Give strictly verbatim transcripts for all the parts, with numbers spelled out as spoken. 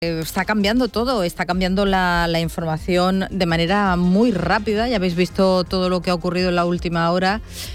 Está cambiando todo, está cambiando la, la información de manera muy rápida. Ya habéis visto todo lo que ha ocurrido en la última hora.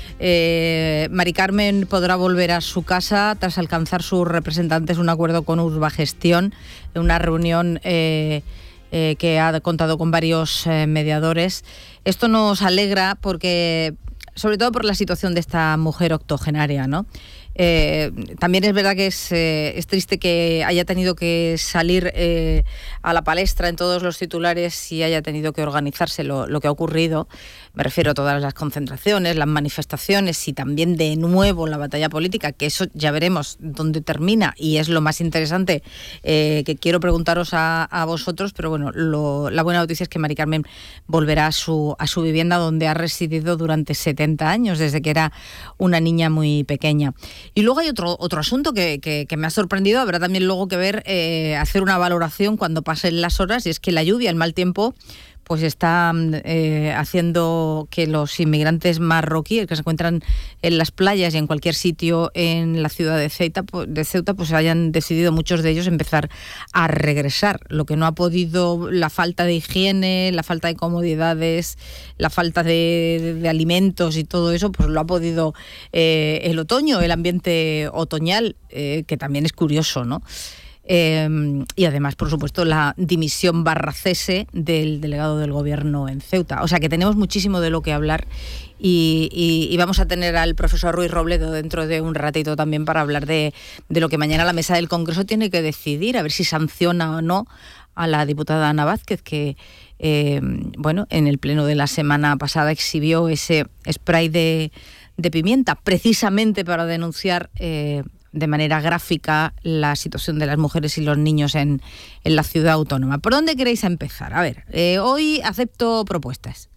Eh, Mari Carmen podrá volver a su casa tras alcanzar sus representantes un acuerdo con Urbagestión, en una reunión eh, eh, que ha contado con varios eh, mediadores. Esto nos alegra porque, sobre todo por la situación de esta mujer octogenaria, ¿no? Eh, también es verdad que es, eh, es triste que haya tenido que salir eh, a la palestra en todos los titulares y haya tenido que organizarse lo, lo que ha ocurrido. Me refiero a todas las concentraciones, las manifestaciones y también de nuevo la batalla política, que eso ya veremos dónde termina y es lo más interesante eh, que quiero preguntaros a, a vosotros, pero bueno, lo, la buena noticia es que Mari Carmen volverá a su, a su vivienda donde ha residido durante setenta años, desde que era una niña muy pequeña. Y luego hay otro, otro asunto que, que, que me ha sorprendido, habrá también luego que ver, eh, hacer una valoración cuando pasen las horas, y es que la lluvia, el mal tiempo, pues está eh, haciendo que los inmigrantes marroquíes que se encuentran en las playas y en cualquier sitio en la ciudad de Ceuta, de Ceuta, pues hayan decidido muchos de ellos empezar a regresar. Lo que no ha podido, la falta de higiene, la falta de comodidades, la falta de, de, de alimentos y todo eso, pues lo ha podido eh, el otoño, el ambiente otoñal, eh, que también es curioso, ¿no? Eh, y además, por supuesto, la dimisión barra cese del delegado del gobierno en Ceuta. O sea que tenemos muchísimo de lo que hablar y, y, y vamos a tener al profesor Ruiz Robledo dentro de un ratito también para hablar de, de lo que mañana la mesa del Congreso tiene que decidir, a ver si sanciona o no a la diputada Ana Vázquez, que eh, bueno, en el pleno de la semana pasada exhibió ese spray de, de pimienta, precisamente para denunciar eh, de manera gráfica la situación de las mujeres y los niños en, en la ciudad autónoma. ¿Por dónde queréis empezar? A ver, eh, hoy acepto propuestas.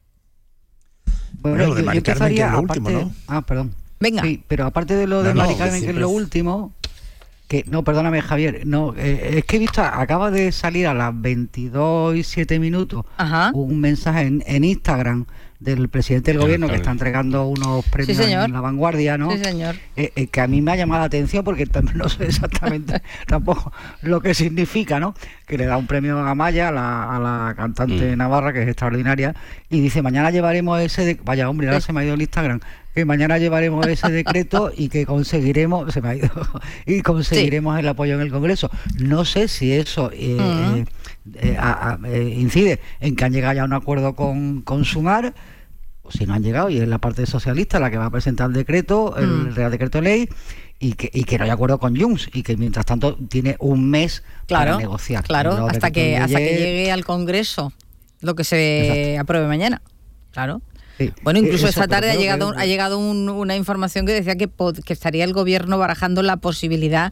Bueno, bueno lo de Mari Carmen, que es lo último, ¿no? Ah, perdón. Venga. Sí, pero aparte de lo de no, Mari no, Carmen, que es lo último, que no, perdóname, Javier, no, eh, es que he visto, acaba de salir a las veintidós y siete minutos Ajá. un mensaje en, en Instagram del presidente del gobierno, que está entregando unos premios sí, en La Vanguardia, ¿no? Sí, señor. Eh, eh, que a mí me ha llamado la atención porque también no sé exactamente tampoco lo que significa, ¿no? Que le da un premio a Amaya, a la, a la cantante mm. navarra, que es extraordinaria, y dice, mañana llevaremos ese... De... Vaya, hombre, ahora sí. se me ha ido el Instagram. Que mañana llevaremos ese decreto y que conseguiremos... Se me ha ido... y conseguiremos sí. el apoyo en el Congreso. No sé si eso... Eh, mm. eh, Eh, a, a, eh, incide en que han llegado ya a un acuerdo con, con Sumar, o si no han llegado, y es la parte socialista la que va a presentar el decreto, el mm. Real Decreto Ley, y que, y que no hay acuerdo con Junts, y que mientras tanto tiene un mes claro, para negociar. Claro, hasta que, hasta que llegue al Congreso lo que se Exacto. apruebe mañana. Claro. Sí. Bueno, incluso Eso, esta tarde ha llegado, que... ha llegado un, una información que decía que, pod, que estaría el gobierno barajando la posibilidad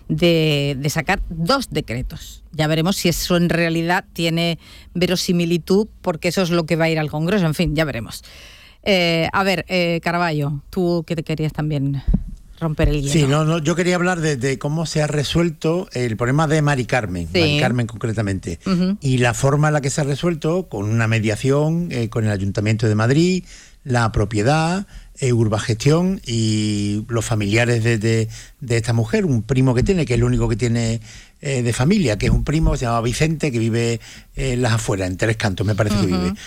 de, de sacar dos decretos. Ya veremos si eso en realidad tiene verosimilitud, porque eso es lo que va a ir al Congreso. En fin, ya veremos. Eh, a ver, eh, Caraballo, tú que te querías también romper el hielo. Sí, no, no, yo quería hablar de, de cómo se ha resuelto el problema de Mari Carmen, sí. Mari Carmen concretamente, uh-huh. y la forma en la que se ha resuelto, con una mediación eh, con el Ayuntamiento de Madrid, la propiedad, eh, Urbagestión y los familiares de, de, de esta mujer, un primo que tiene, que es el único que tiene eh, de familia, que es un primo, se llama Vicente, que vive en las afueras, en Tres Cantos, me parece uh-huh. que vive.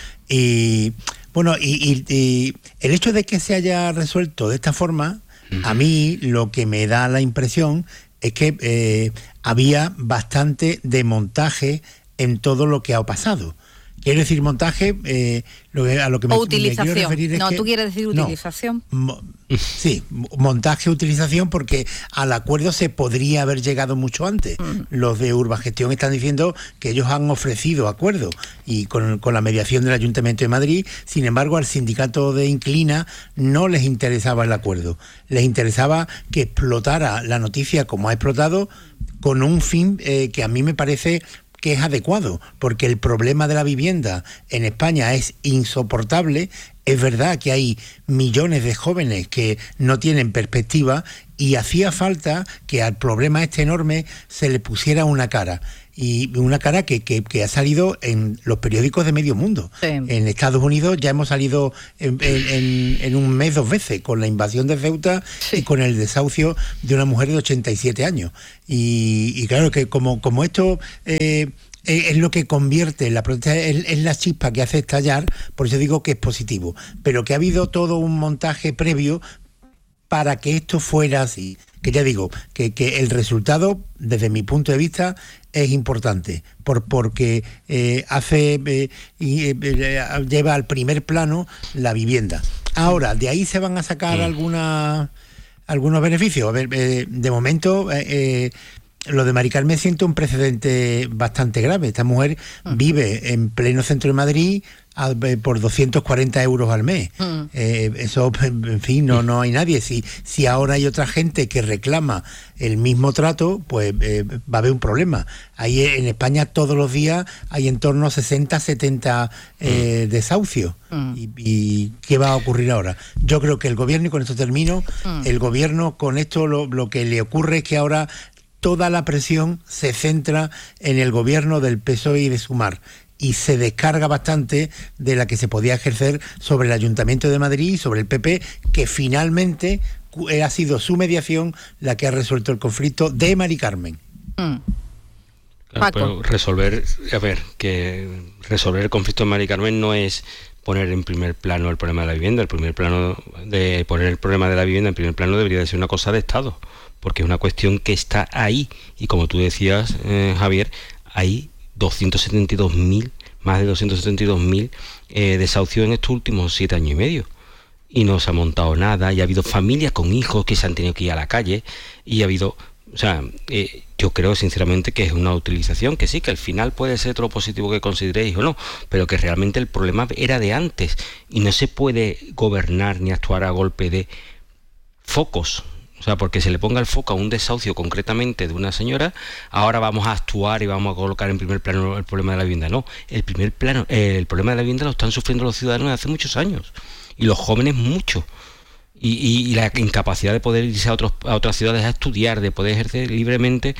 Y bueno, y, y, y el hecho de que se haya resuelto de esta forma, a mí lo que me da la impresión es que eh, había bastante de montaje en todo lo que ha pasado. Quiero decir montaje, eh, lo que, a lo que me, o utilización. me quiero referir es no, que... tú quieres decir utilización. No, mo, sí, montaje, utilización, porque al acuerdo se podría haber llegado mucho antes. Mm. Los de Urbagestión están diciendo que ellos han ofrecido acuerdo y con, con la mediación del Ayuntamiento de Madrid. Sin embargo, al sindicato de Inclina no les interesaba el acuerdo. Les interesaba que explotara la noticia como ha explotado, con un fin eh, que a mí me parece que es adecuado, porque el problema de la vivienda en España es insoportable. Es verdad que hay millones de jóvenes que no tienen perspectiva y hacía falta que al problema este enorme se le pusiera una cara. y una cara que, que, que ha salido en los periódicos de medio mundo. Sí. En Estados Unidos ya hemos salido en, en, en un mes dos veces, con la invasión de Ceuta sí. y con el desahucio de una mujer de ochenta y siete años. Y, y claro que como, como esto... Eh, es lo que convierte la protesta, es, es la chispa que hace estallar, por eso digo que es positivo, pero que ha habido todo un montaje previo para que esto fuera así. Que ya digo, que, que el resultado, desde mi punto de vista, es importante, por, porque eh, hace eh, y, eh, lleva al primer plano la vivienda. Ahora, de ahí se van a sacar alguna, algunos beneficios. A ver, eh, de momento... Eh, eh, lo de Mari Carmen siente un precedente bastante grave. Esta mujer uh-huh. vive en pleno centro de Madrid a, eh, por doscientos cuarenta euros al mes. Uh-huh. Eh, eso, en fin, no, no hay nadie. Si, si ahora hay otra gente que reclama el mismo trato, pues eh, va a haber un problema. Ahí en España todos los días hay en torno a sesenta, setenta eh, uh-huh. desahucios. Uh-huh. Y, ¿Y qué va a ocurrir ahora? Yo creo que el gobierno, y con esto termino, uh-huh. el gobierno con esto lo, lo que le ocurre es que ahora... toda la presión se centra en el gobierno del P S O E y de Sumar y se descarga bastante de la que se podía ejercer sobre el Ayuntamiento de Madrid y sobre el P P, que finalmente ha sido su mediación la que ha resuelto el conflicto de Mari Carmen. Mm. Claro, pero resolver, a ver, que resolver el conflicto de Mari Carmen no es poner en primer plano el problema de la vivienda. El primer plano de poner el problema de la vivienda en primer plano debería de ser una cosa de Estado, porque es una cuestión que está ahí, y como tú decías, eh, Javier, hay doscientos setenta y dos mil, más de doscientos setenta y dos mil eh, desahucios en estos últimos siete años y medio, y no se ha montado nada, y ha habido familias con hijos que se han tenido que ir a la calle, y ha habido, o sea, eh, yo creo sinceramente que es una utilización, que sí, que al final puede ser todo lo positivo que consideréis o no, pero que realmente el problema era de antes, y no se puede gobernar ni actuar a golpe de focos. O sea, porque se le ponga el foco a un desahucio concretamente de una señora, ahora vamos a actuar y vamos a colocar en primer plano el problema de la vivienda. No, el primer plano, eh, el problema de la vivienda lo están sufriendo los ciudadanos desde hace muchos años, y los jóvenes mucho. Y, y, y la incapacidad de poder irse a, otros, a otras ciudades a estudiar, de poder ejercer libremente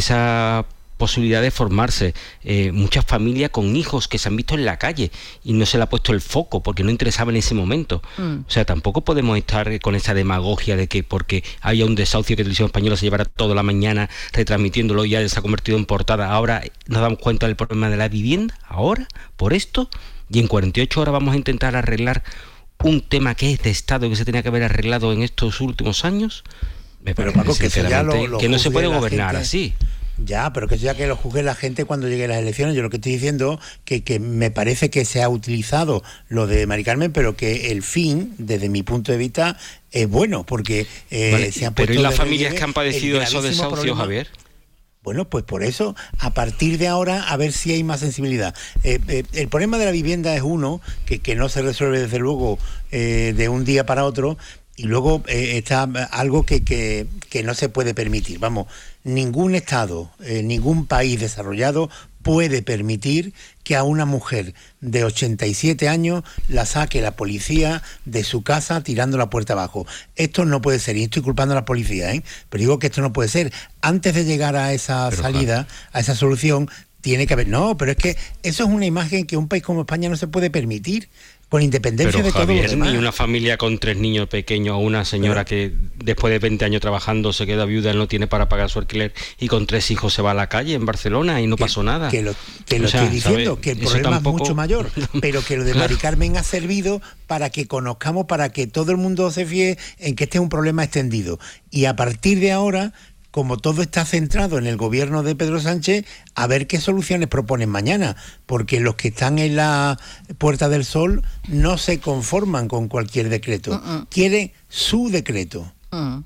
esa posibilidad de formarse. Eh, muchas familias con hijos que se han visto en la calle y no se le ha puesto el foco porque no interesaba en ese momento. Mm. O sea, tampoco podemos estar con esa demagogia de que porque haya un desahucio que Televisión Española se llevará toda la mañana retransmitiéndolo y ya se ha convertido en portada. Ahora nos damos cuenta del problema de la vivienda, ahora, por esto, y en cuarenta y ocho horas vamos a intentar arreglar un tema que es de Estado y que se tenía que haber arreglado en estos últimos años. Me Pero Paco, que, ya lo, lo que no se puede gobernar gente. así. Ya, pero que ya que lo juzgue la gente cuando lleguen las elecciones. Yo lo que estoy diciendo que que me parece que se ha utilizado lo de Mari Carmen, pero que el fin, desde mi punto de vista, es bueno, porque eh, vale, se han puesto. Pero ¿y las familias relieve que han padecido esos desahucios, problema? Javier? Bueno, pues por eso, a partir de ahora, a ver si hay más sensibilidad. Eh, eh, el problema de la vivienda es uno, que, que no se resuelve desde luego eh, de un día para otro, y luego eh, está algo que, que, que no se puede permitir. Vamos, ningún Estado, eh, ningún país desarrollado puede permitir que a una mujer de ochenta y siete años la saque la policía de su casa tirando la puerta abajo. Esto no puede ser, y estoy culpando a la policía, ¿eh? pero digo que esto no puede ser. Antes de llegar a esa pero salida, claro. a esa solución, tiene que haber... No, pero es que eso es una imagen que un país como España no se puede permitir, con independencia pero, de Javier, todo lo demás. Ni una familia con tres niños pequeños o una señora pero, que después de veinte años trabajando se queda viuda, no tiene para pagar su alquiler y con tres hijos se va a la calle en Barcelona y no que, pasó nada. Que lo, que lo sea, estoy diciendo, ¿sabes? Que el problema tampoco... es mucho mayor, pero que lo de Mari Carmen ha servido para que conozcamos, para que todo el mundo se fíe en que este es un problema extendido. Y a partir de ahora, como todo está centrado en el gobierno de Pedro Sánchez, a ver qué soluciones proponen mañana, porque los que están en la Puerta del Sol no se conforman con cualquier decreto, uh-uh. quieren su decreto. Uh-huh.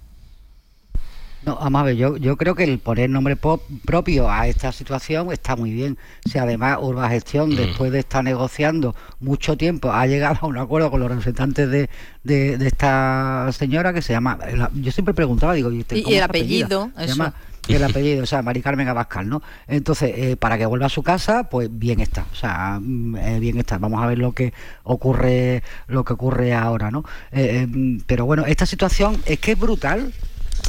No, vamos a ver, yo, yo creo que el poner nombre pop, propio a esta situación está muy bien. Si además Urbagestión, mm. después de estar negociando mucho tiempo, ha llegado a un acuerdo con los representantes de, de, de esta señora que se llama... La, yo siempre preguntaba, digo... ¿Y, este, y el apellido? Se llama, el apellido, o sea, Mari Carmen Abascal, ¿no? Entonces, eh, para que vuelva a su casa, pues bien está, o sea, eh, bien está. Vamos a ver lo que ocurre, lo que ocurre ahora, ¿no? Eh, eh, pero bueno, esta situación es que es brutal.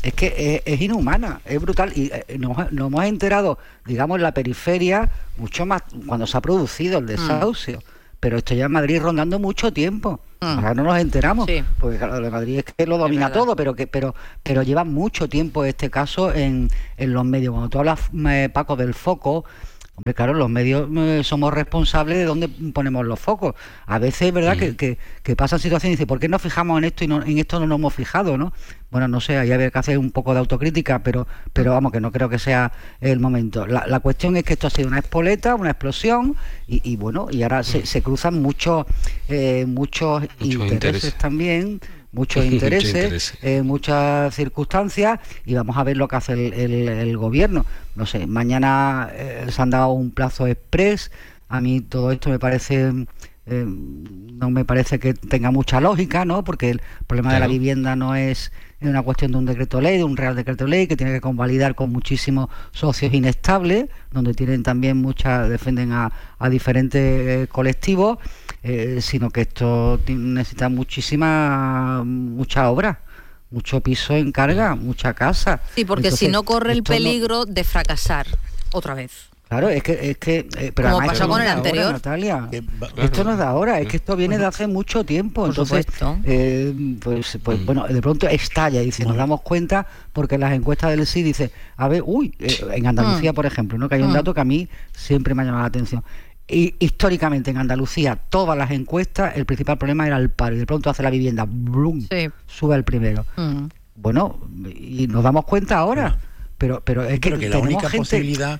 es que es, es inhumana, es brutal. Y eh, nos, nos hemos enterado, digamos, en la periferia, mucho más cuando se ha producido el desahucio. Mm. Pero esto ya en Madrid rondando mucho tiempo. Mm. Ahora no nos enteramos, sí. Porque claro, de Madrid es que lo domina todo, pero que pero pero lleva mucho tiempo este caso en, en los medios. Cuando tú hablas, eh, Paco, del foco, hombre, claro, los medios eh, somos responsables de dónde ponemos los focos. A veces es verdad mm. que, que, que pasan situaciones y dicen, ¿por qué nos fijamos en esto y no, en esto no nos hemos fijado, ¿no? Bueno, no sé, ahí había que hacer un poco de autocrítica, pero pero vamos, que no creo que sea el momento. La, la cuestión es que esto ha sido una espoleta, una explosión, y, y bueno, y ahora se, se cruzan muchos eh, muchos Mucho intereses interés. también, muchos intereses, Mucho interés. eh, muchas circunstancias, y vamos a ver lo que hace el, el, el gobierno. No sé, mañana eh, se han dado un plazo express. A mí todo esto me parece... Eh, no me parece que tenga mucha lógica, ¿no? Porque el problema claro. de la vivienda no es una cuestión de un decreto ley, de un real decreto ley que tiene que convalidar con muchísimos socios inestables, donde tienen también muchas, defienden a, a diferentes eh, colectivos, eh, sino que esto necesita muchísima mucha obra, mucho piso en carga, mucha casa. Sí, porque Entonces, si no corre el peligro no... de fracasar otra vez. Claro, es que... Es que eh, pero como pasó con el anterior. Ahora, Natalia. Que, esto no es de ahora, es que esto viene de hace mucho tiempo. Por Entonces, supuesto. Eh, pues, pues mm. bueno, de pronto estalla y dice, nos damos cuenta porque las encuestas del sí dice, a ver, uy, eh, en Andalucía, mm. por ejemplo, ¿no? Que hay un dato que a mí siempre me ha llamado la atención. Y históricamente en Andalucía, todas las encuestas, el principal problema era el paro. Y de pronto hace la vivienda, ¡blum! Sí. Sube al primero. Mm. Bueno, y nos damos cuenta ahora. No. Pero, pero es que, pero que la única gente... posibilidad...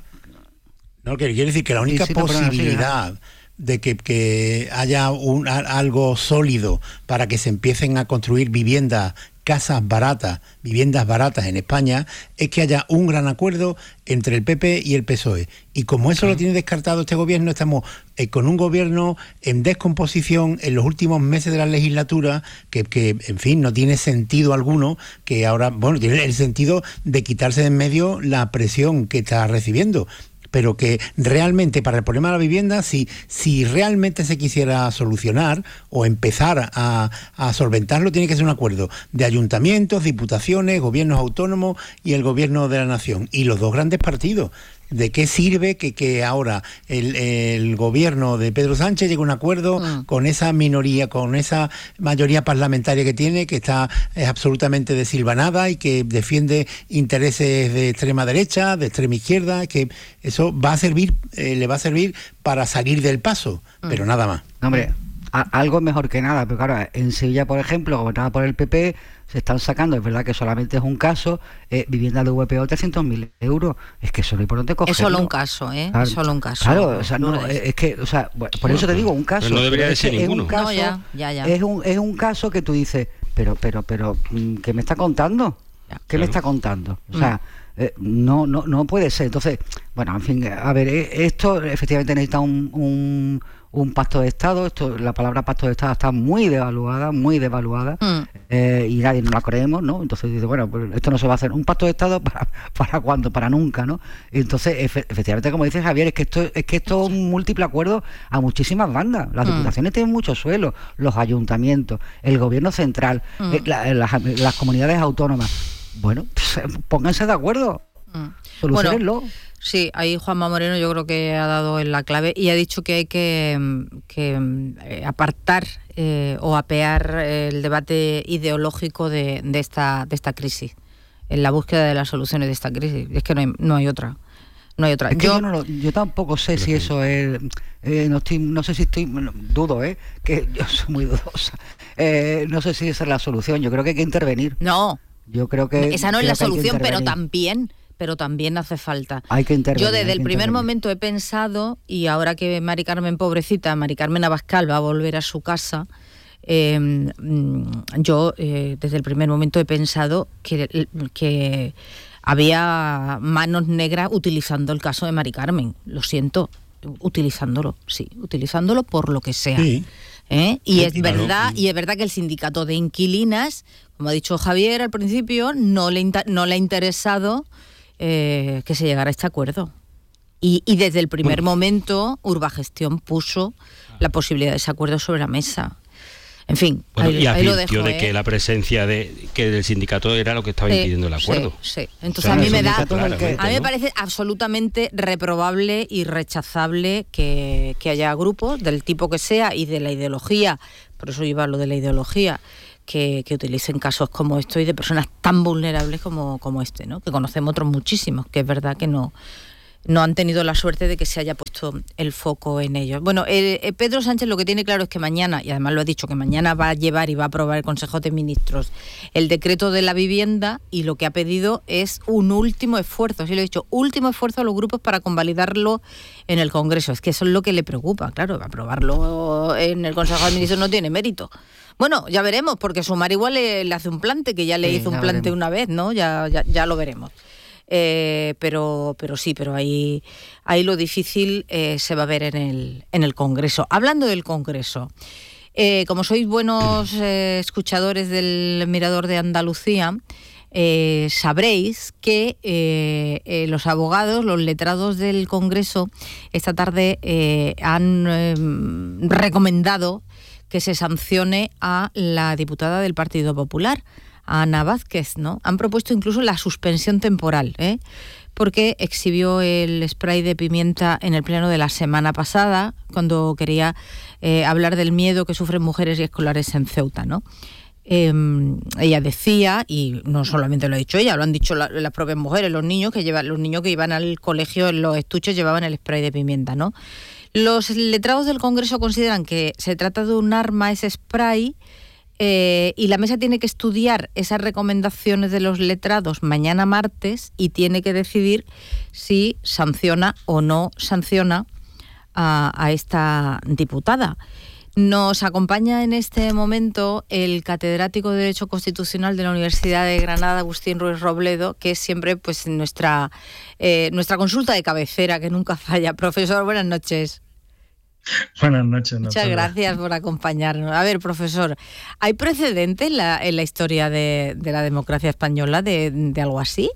No, que quiere decir que la única sí, sí, posibilidad de que, que haya un, a, algo sólido para que se empiecen a construir viviendas, casas baratas, viviendas baratas en España, es que haya un gran acuerdo entre el P P y el P S O E. Y como eso sí. lo tiene descartado este gobierno, estamos eh, con un gobierno en descomposición en los últimos meses de la legislatura, que, que, en fin, no tiene sentido alguno, que ahora, bueno, tiene el sentido de quitarse de en medio la presión que está recibiendo. Pero que realmente para el problema de la vivienda, si, si realmente se quisiera solucionar o empezar a, a solventarlo, tiene que ser un acuerdo de ayuntamientos, diputaciones, gobiernos autónomos y el gobierno de la nación. Y los dos grandes partidos. ¿De qué sirve que, que ahora el, el gobierno de Pedro Sánchez llegue a un acuerdo mm. con esa minoría, con esa mayoría parlamentaria que tiene, que está es absolutamente desilvanada y que defiende intereses de extrema derecha, de extrema izquierda? Que eso va a servir, eh, le va a servir para salir del paso, mm. pero nada más. No, hombre, a, algo es mejor que nada, pero claro, en Sevilla, por ejemplo, gobernada por el P P, se están sacando, es verdad que solamente es un caso, eh, vivienda de V P O trescientos mil euros. Es que eso es importante cogerlo. Es solo un caso, ¿eh? Claro, es solo un caso. Claro, o sea, no, no, es. es que, o sea, bueno, por eso te digo, un caso. Pero no debería de ser ninguno. Es un caso, no, ya, ya, ya. Es un, es un caso que tú dices, pero, pero, pero, ¿qué me está contando? ¿Qué claro. me está contando? O sea, mm. eh, no, no, no puede ser. Entonces, bueno, en fin, a ver, esto efectivamente necesita un, un un pacto de Estado. Esto, la palabra pacto de Estado está muy devaluada, muy devaluada, mm. eh, y nadie nos la creemos, ¿no? Entonces dice, bueno, pues esto no se va a hacer. ¿Un pacto de Estado para para cuándo? Para nunca, ¿no? Entonces, efe, efectivamente, como dice Javier, es que esto es que esto es un múltiple acuerdo a muchísimas bandas. Las mm. diputaciones tienen mucho suelo, los ayuntamientos, el gobierno central, mm. eh, la, las, las comunidades autónomas. Bueno, pues, pónganse de acuerdo. Mm. Solucionenlo. Bueno, sí, ahí Juanma Moreno yo creo que ha dado en la clave y ha dicho que hay que, que apartar eh, o apear el debate ideológico de, de, esta, de esta crisis, en la búsqueda de las soluciones de esta crisis. Es que no hay, no hay otra. No hay otra. Es que yo, yo, no lo, yo tampoco sé si eso es... Eh, no, estoy, no sé si estoy... Bueno, dudo, ¿eh? Que yo soy muy dudosa. Eh, no sé si esa es la solución. Yo creo que hay que intervenir. No. Yo creo que... Esa no es la solución, pero también... pero también hace falta. Hay que intervenir. Yo desde el primer momento he pensado, y ahora que Mari Carmen, pobrecita, Mari Carmen Abascal va a volver a su casa, eh, yo eh, desde el primer momento he pensado que, que había manos negras utilizando el caso de Mari Carmen. Lo siento, utilizándolo, sí, utilizándolo por lo que sea. Sí. ¿Eh? Y sí, es claro. verdad, y es verdad que el sindicato de inquilinas, como ha dicho Javier al principio, no le, no le ha interesado Eh, que se llegara a este acuerdo. Y, y desde el primer bueno. momento Urbagestión puso la posibilidad de ese acuerdo sobre la mesa. En fin, bueno, ahí, y ahí lo advirtió dejo, de ¿eh? que la presencia de que del sindicato era lo que estaba Sí, impidiendo el acuerdo. Sí, sí. Entonces O sea, a mí me el da, sindicato es el que- a mí me ¿no? parece absolutamente reprobable y rechazable que, que haya grupos del tipo que sea y de la ideología, por eso iba lo de la ideología, que, que utilicen casos como esto y de personas tan vulnerables como, como este, ¿no? Que conocemos otros muchísimos, que es verdad que no no han tenido la suerte de que se haya puesto el foco en ellos. Bueno, eh, eh, Pedro Sánchez lo que tiene claro es que mañana, y además lo ha dicho, que mañana va a llevar y va a aprobar el Consejo de Ministros el decreto de la vivienda, y lo que ha pedido es un último esfuerzo, sí lo he dicho, último esfuerzo a los grupos para convalidarlo en el Congreso. Es que eso es lo que le preocupa, claro, aprobarlo en el Consejo de Ministros no tiene mérito. Bueno, ya veremos, porque Sumar igual le, le hace un plante, que ya le Sí, hizo un ya plante veremos. una vez, ¿no? Ya, ya, ya lo veremos. Eh, pero pero sí, pero ahí ahí lo difícil eh, se va a ver en el en el Congreso. Hablando del Congreso, eh, como sois buenos eh, escuchadores del Mirador de Andalucía, eh, sabréis que eh, eh, los abogados, los letrados del Congreso, esta tarde eh, han eh, recomendado que se sancione a la diputada del Partido Popular, a Ana Vázquez, ¿no? Han propuesto incluso la suspensión temporal, ¿eh? Porque exhibió el spray de pimienta en el pleno de la semana pasada, cuando quería eh, hablar del miedo que sufren mujeres y escolares en Ceuta, ¿no? Eh, ella decía, y no solamente lo ha dicho ella, lo han dicho la, las propias mujeres, los niños que llevan, los niños que iban al colegio en los estuches llevaban el spray de pimienta, ¿no? Los letrados del Congreso consideran que se trata de un arma, ese spray, Eh, y la mesa tiene que estudiar esas recomendaciones de los letrados mañana martes y tiene que decidir si sanciona o no sanciona a, a esta diputada. Nos acompaña en este momento el catedrático de Derecho Constitucional de la Universidad de Granada, Agustín Ruiz Robledo, que es siempre pues nuestra, eh, nuestra consulta de cabecera, que nunca falla. Profesor, buenas noches. Buenas noches. Muchas Natalia. gracias por acompañarnos. A ver, profesor, ¿hay precedente en la, en la historia de, de la democracia española de, de algo así?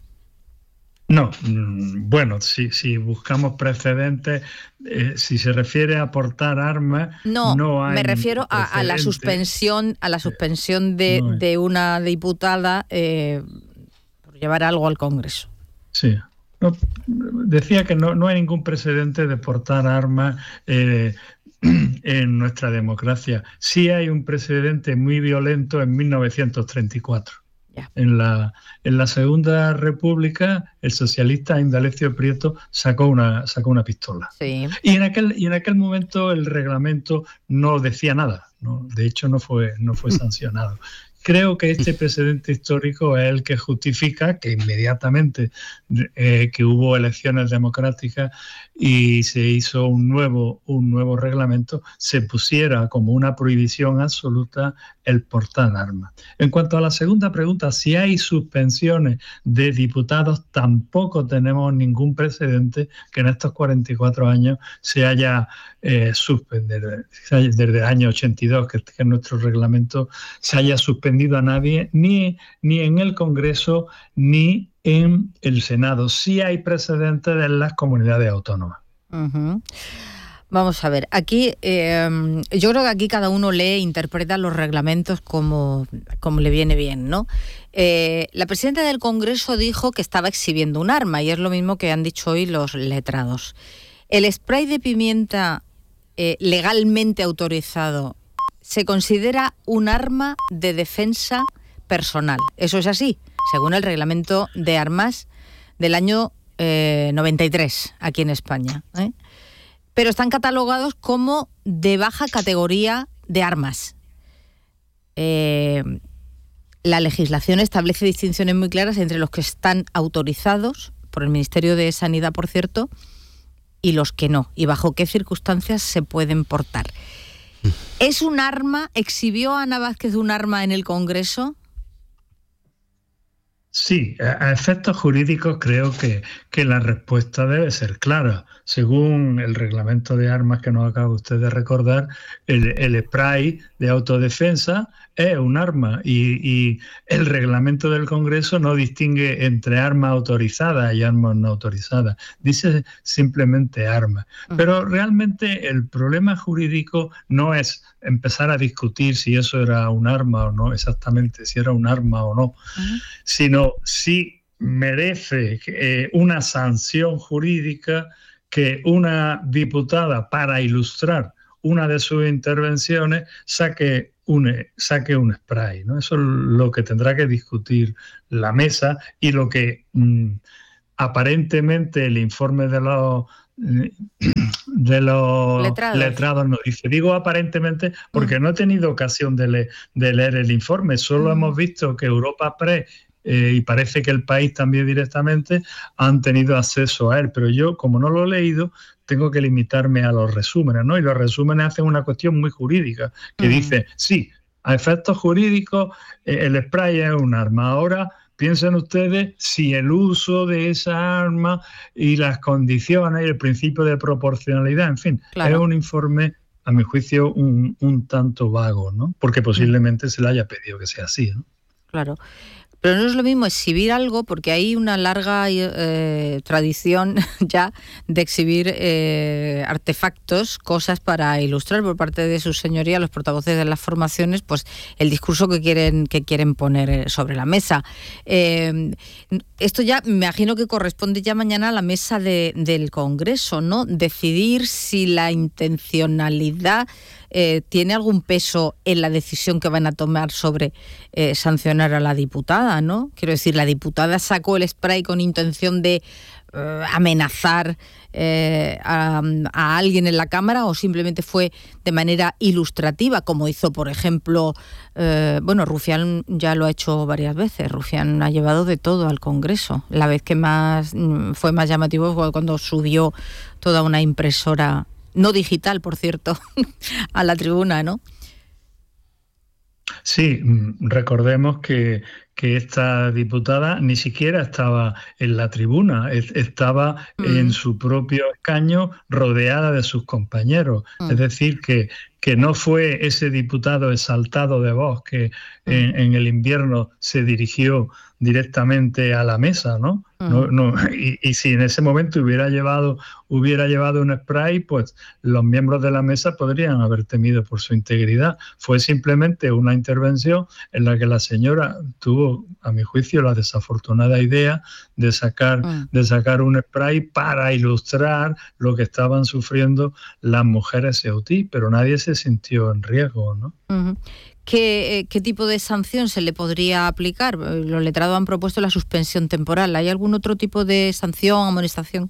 No, bueno, si, si buscamos precedentes, eh, si se refiere a portar armas, no, no hay me refiero a, a la precedente. suspensión, a la suspensión de, No hay. de una diputada eh, por llevar algo al Congreso. Sí. No, decía que no, no hay ningún precedente de portar armas eh, en nuestra democracia. Sí hay un precedente muy violento en mil novecientos treinta y cuatro. Ya. En la, en la Segunda República, el socialista Indalecio Prieto sacó una, sacó una pistola. Sí. Y en aquel, y en aquel momento el reglamento no decía nada, ¿no? De hecho no fue, no fue sancionado. Creo que este precedente histórico es el que justifica que inmediatamente eh, que hubo elecciones democráticas y se hizo un nuevo, un nuevo reglamento, se pusiera como una prohibición absoluta el portar armas. En cuanto a la segunda pregunta, si hay suspensiones de diputados, tampoco tenemos ningún precedente que en estos cuarenta y cuatro años se haya eh, suspendido, desde el año ochenta y dos, que, que es nuestro reglamento, se haya suspendido a nadie, ni, ni en el Congreso, ni en el Senado. Sí hay precedentes en las comunidades autónomas. Uh-huh. Vamos a ver, aquí eh, yo creo que aquí cada uno lee e interpreta los reglamentos como, como le viene bien, ¿no? Eh, la presidenta del Congreso dijo que estaba exhibiendo un arma y es lo mismo que han dicho hoy los letrados. ¿El spray de pimienta eh, legalmente autorizado se considera un arma de defensa personal? Eso es así, según el reglamento de armas del año eh, noventa y tres aquí en España, ¿eh? Pero están catalogados como de baja categoría de armas. Eh, la legislación establece distinciones muy claras entre los que están autorizados por el Ministerio de Sanidad, por cierto, y los que no, y bajo qué circunstancias se pueden portar. ¿Es un arma? ¿Exhibió Ana Vázquez un arma en el Congreso? Sí, a efectos jurídicos creo que, que la respuesta debe ser clara. Según el reglamento de armas que nos acaba usted de recordar, el, el spray de autodefensa es un arma y, y el reglamento del Congreso no distingue entre armas autorizadas y armas no autorizadas. Dice simplemente armas. Pero realmente el problema jurídico no es empezar a discutir si eso era un arma o no, exactamente, si era un arma o no, uh-huh. sino si merece eh, una sanción jurídica que una diputada, para ilustrar una de sus intervenciones, saque un, saque un spray, ¿no? Eso es lo que tendrá que discutir la mesa y lo que mmm, aparentemente el informe de los de los letrados. letrados nos dice. Digo aparentemente porque mm. no he tenido ocasión de, le, de leer el informe, solo mm. hemos visto que Europa Press eh, y parece que el país también directamente han tenido acceso a él, pero yo, como no lo he leído, tengo que limitarme a los resúmenes, ¿no? Y los resúmenes hacen una cuestión muy jurídica, que mm. dice, sí, a efectos jurídicos eh, el spray es un arma. Ahora piensen ustedes si el uso de esa arma y las condiciones y el principio de proporcionalidad, en fin, claro. es un informe, a mi juicio, un, un tanto vago, ¿no? Porque posiblemente mm. se le haya pedido que sea así, ¿no? Claro. Pero no es lo mismo exhibir algo, porque hay una larga eh, tradición ya de exhibir eh, artefactos, cosas para ilustrar por parte de sus señorías, los portavoces de las formaciones, pues el discurso que quieren que quieren poner sobre la mesa. Eh, esto ya me imagino que corresponde ya mañana a la mesa de, del Congreso, ¿no? Decidir si la intencionalidad Eh, ¿tiene algún peso en la decisión que van a tomar sobre eh, sancionar a la diputada, ¿no? Quiero decir, ¿la diputada sacó el spray con intención de eh, amenazar eh, a, a alguien en la Cámara o simplemente fue de manera ilustrativa, como hizo, por ejemplo, eh, bueno, Rufián ya lo ha hecho varias veces, Rufián ha llevado de todo al Congreso. La vez que más fue más llamativo fue cuando subió toda una impresora, no digital, por cierto, a la tribuna, ¿no? Sí, recordemos que, que esta diputada ni siquiera estaba en la tribuna, estaba mm. en su propio escaño rodeada de sus compañeros. Mm. Es decir, que, que no fue ese diputado exaltado de voz que mm. en, en el invierno se dirigió directamente a la mesa, ¿no? Uh-huh. no, no y, y si en ese momento hubiera llevado hubiera llevado un spray, pues los miembros de la mesa podrían haber temido por su integridad. Fue simplemente una intervención en la que la señora tuvo, a mi juicio, la desafortunada idea de sacar, uh-huh. de sacar un spray para ilustrar lo que estaban sufriendo las mujeres ceutí, pero nadie se sintió en riesgo, ¿no? Uh-huh. ¿Qué, ¿Qué tipo de sanción se le podría aplicar? Los letrados han propuesto la suspensión temporal. ¿Hay algún otro tipo de sanción, amonestación?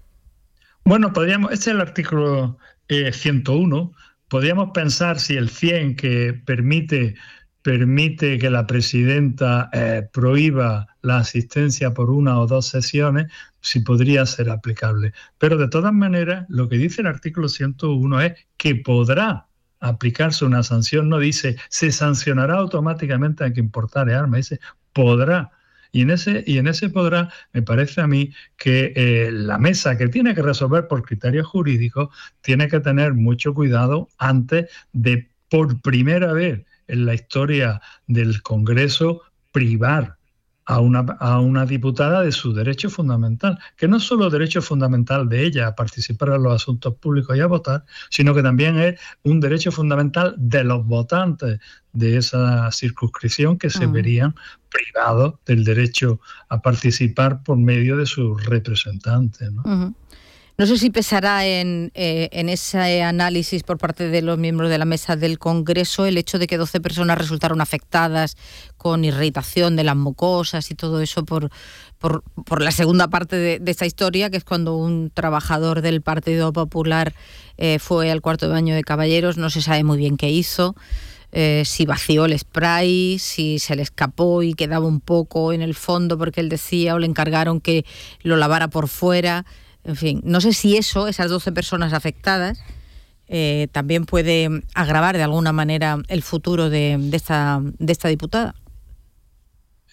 Bueno, podríamos, este es el artículo eh, ciento uno. Podríamos pensar si el cien, que permite, permite que la presidenta eh, prohíba la asistencia por una o dos sesiones, si podría ser aplicable. Pero de todas maneras, lo que dice el artículo ciento uno es que podrá aplicarse una sanción, no dice se sancionará automáticamente a quien portare armas, dice podrá. Y en ese, y en ese podrá, me parece a mí que eh, la mesa, que tiene que resolver por criterios jurídicos, tiene que tener mucho cuidado antes de, por primera vez en la historia del Congreso, privar a una, a una diputada de su derecho fundamental, que no es solo derecho fundamental de ella a participar en los asuntos públicos y a votar, sino que también es un derecho fundamental de los votantes de esa circunscripción que se uh-huh. verían privados del derecho a participar por medio de sus representantes, ¿no? Uh-huh. No sé si pesará en, eh, en ese análisis por parte de los miembros de la mesa del Congreso el hecho de que doce personas resultaron afectadas con irritación de las mucosas y todo eso por, por, por la segunda parte de, de esta historia, que es cuando un trabajador del Partido Popular eh, fue al cuarto de baño de Caballeros. No se sabe muy bien qué hizo, eh, si vació el spray, si se le escapó y quedaba un poco en el fondo porque él decía, o le encargaron que lo lavara por fuera. En fin, no sé si eso, esas doce personas afectadas, eh, también puede agravar de alguna manera el futuro de, de, esta, de esta diputada.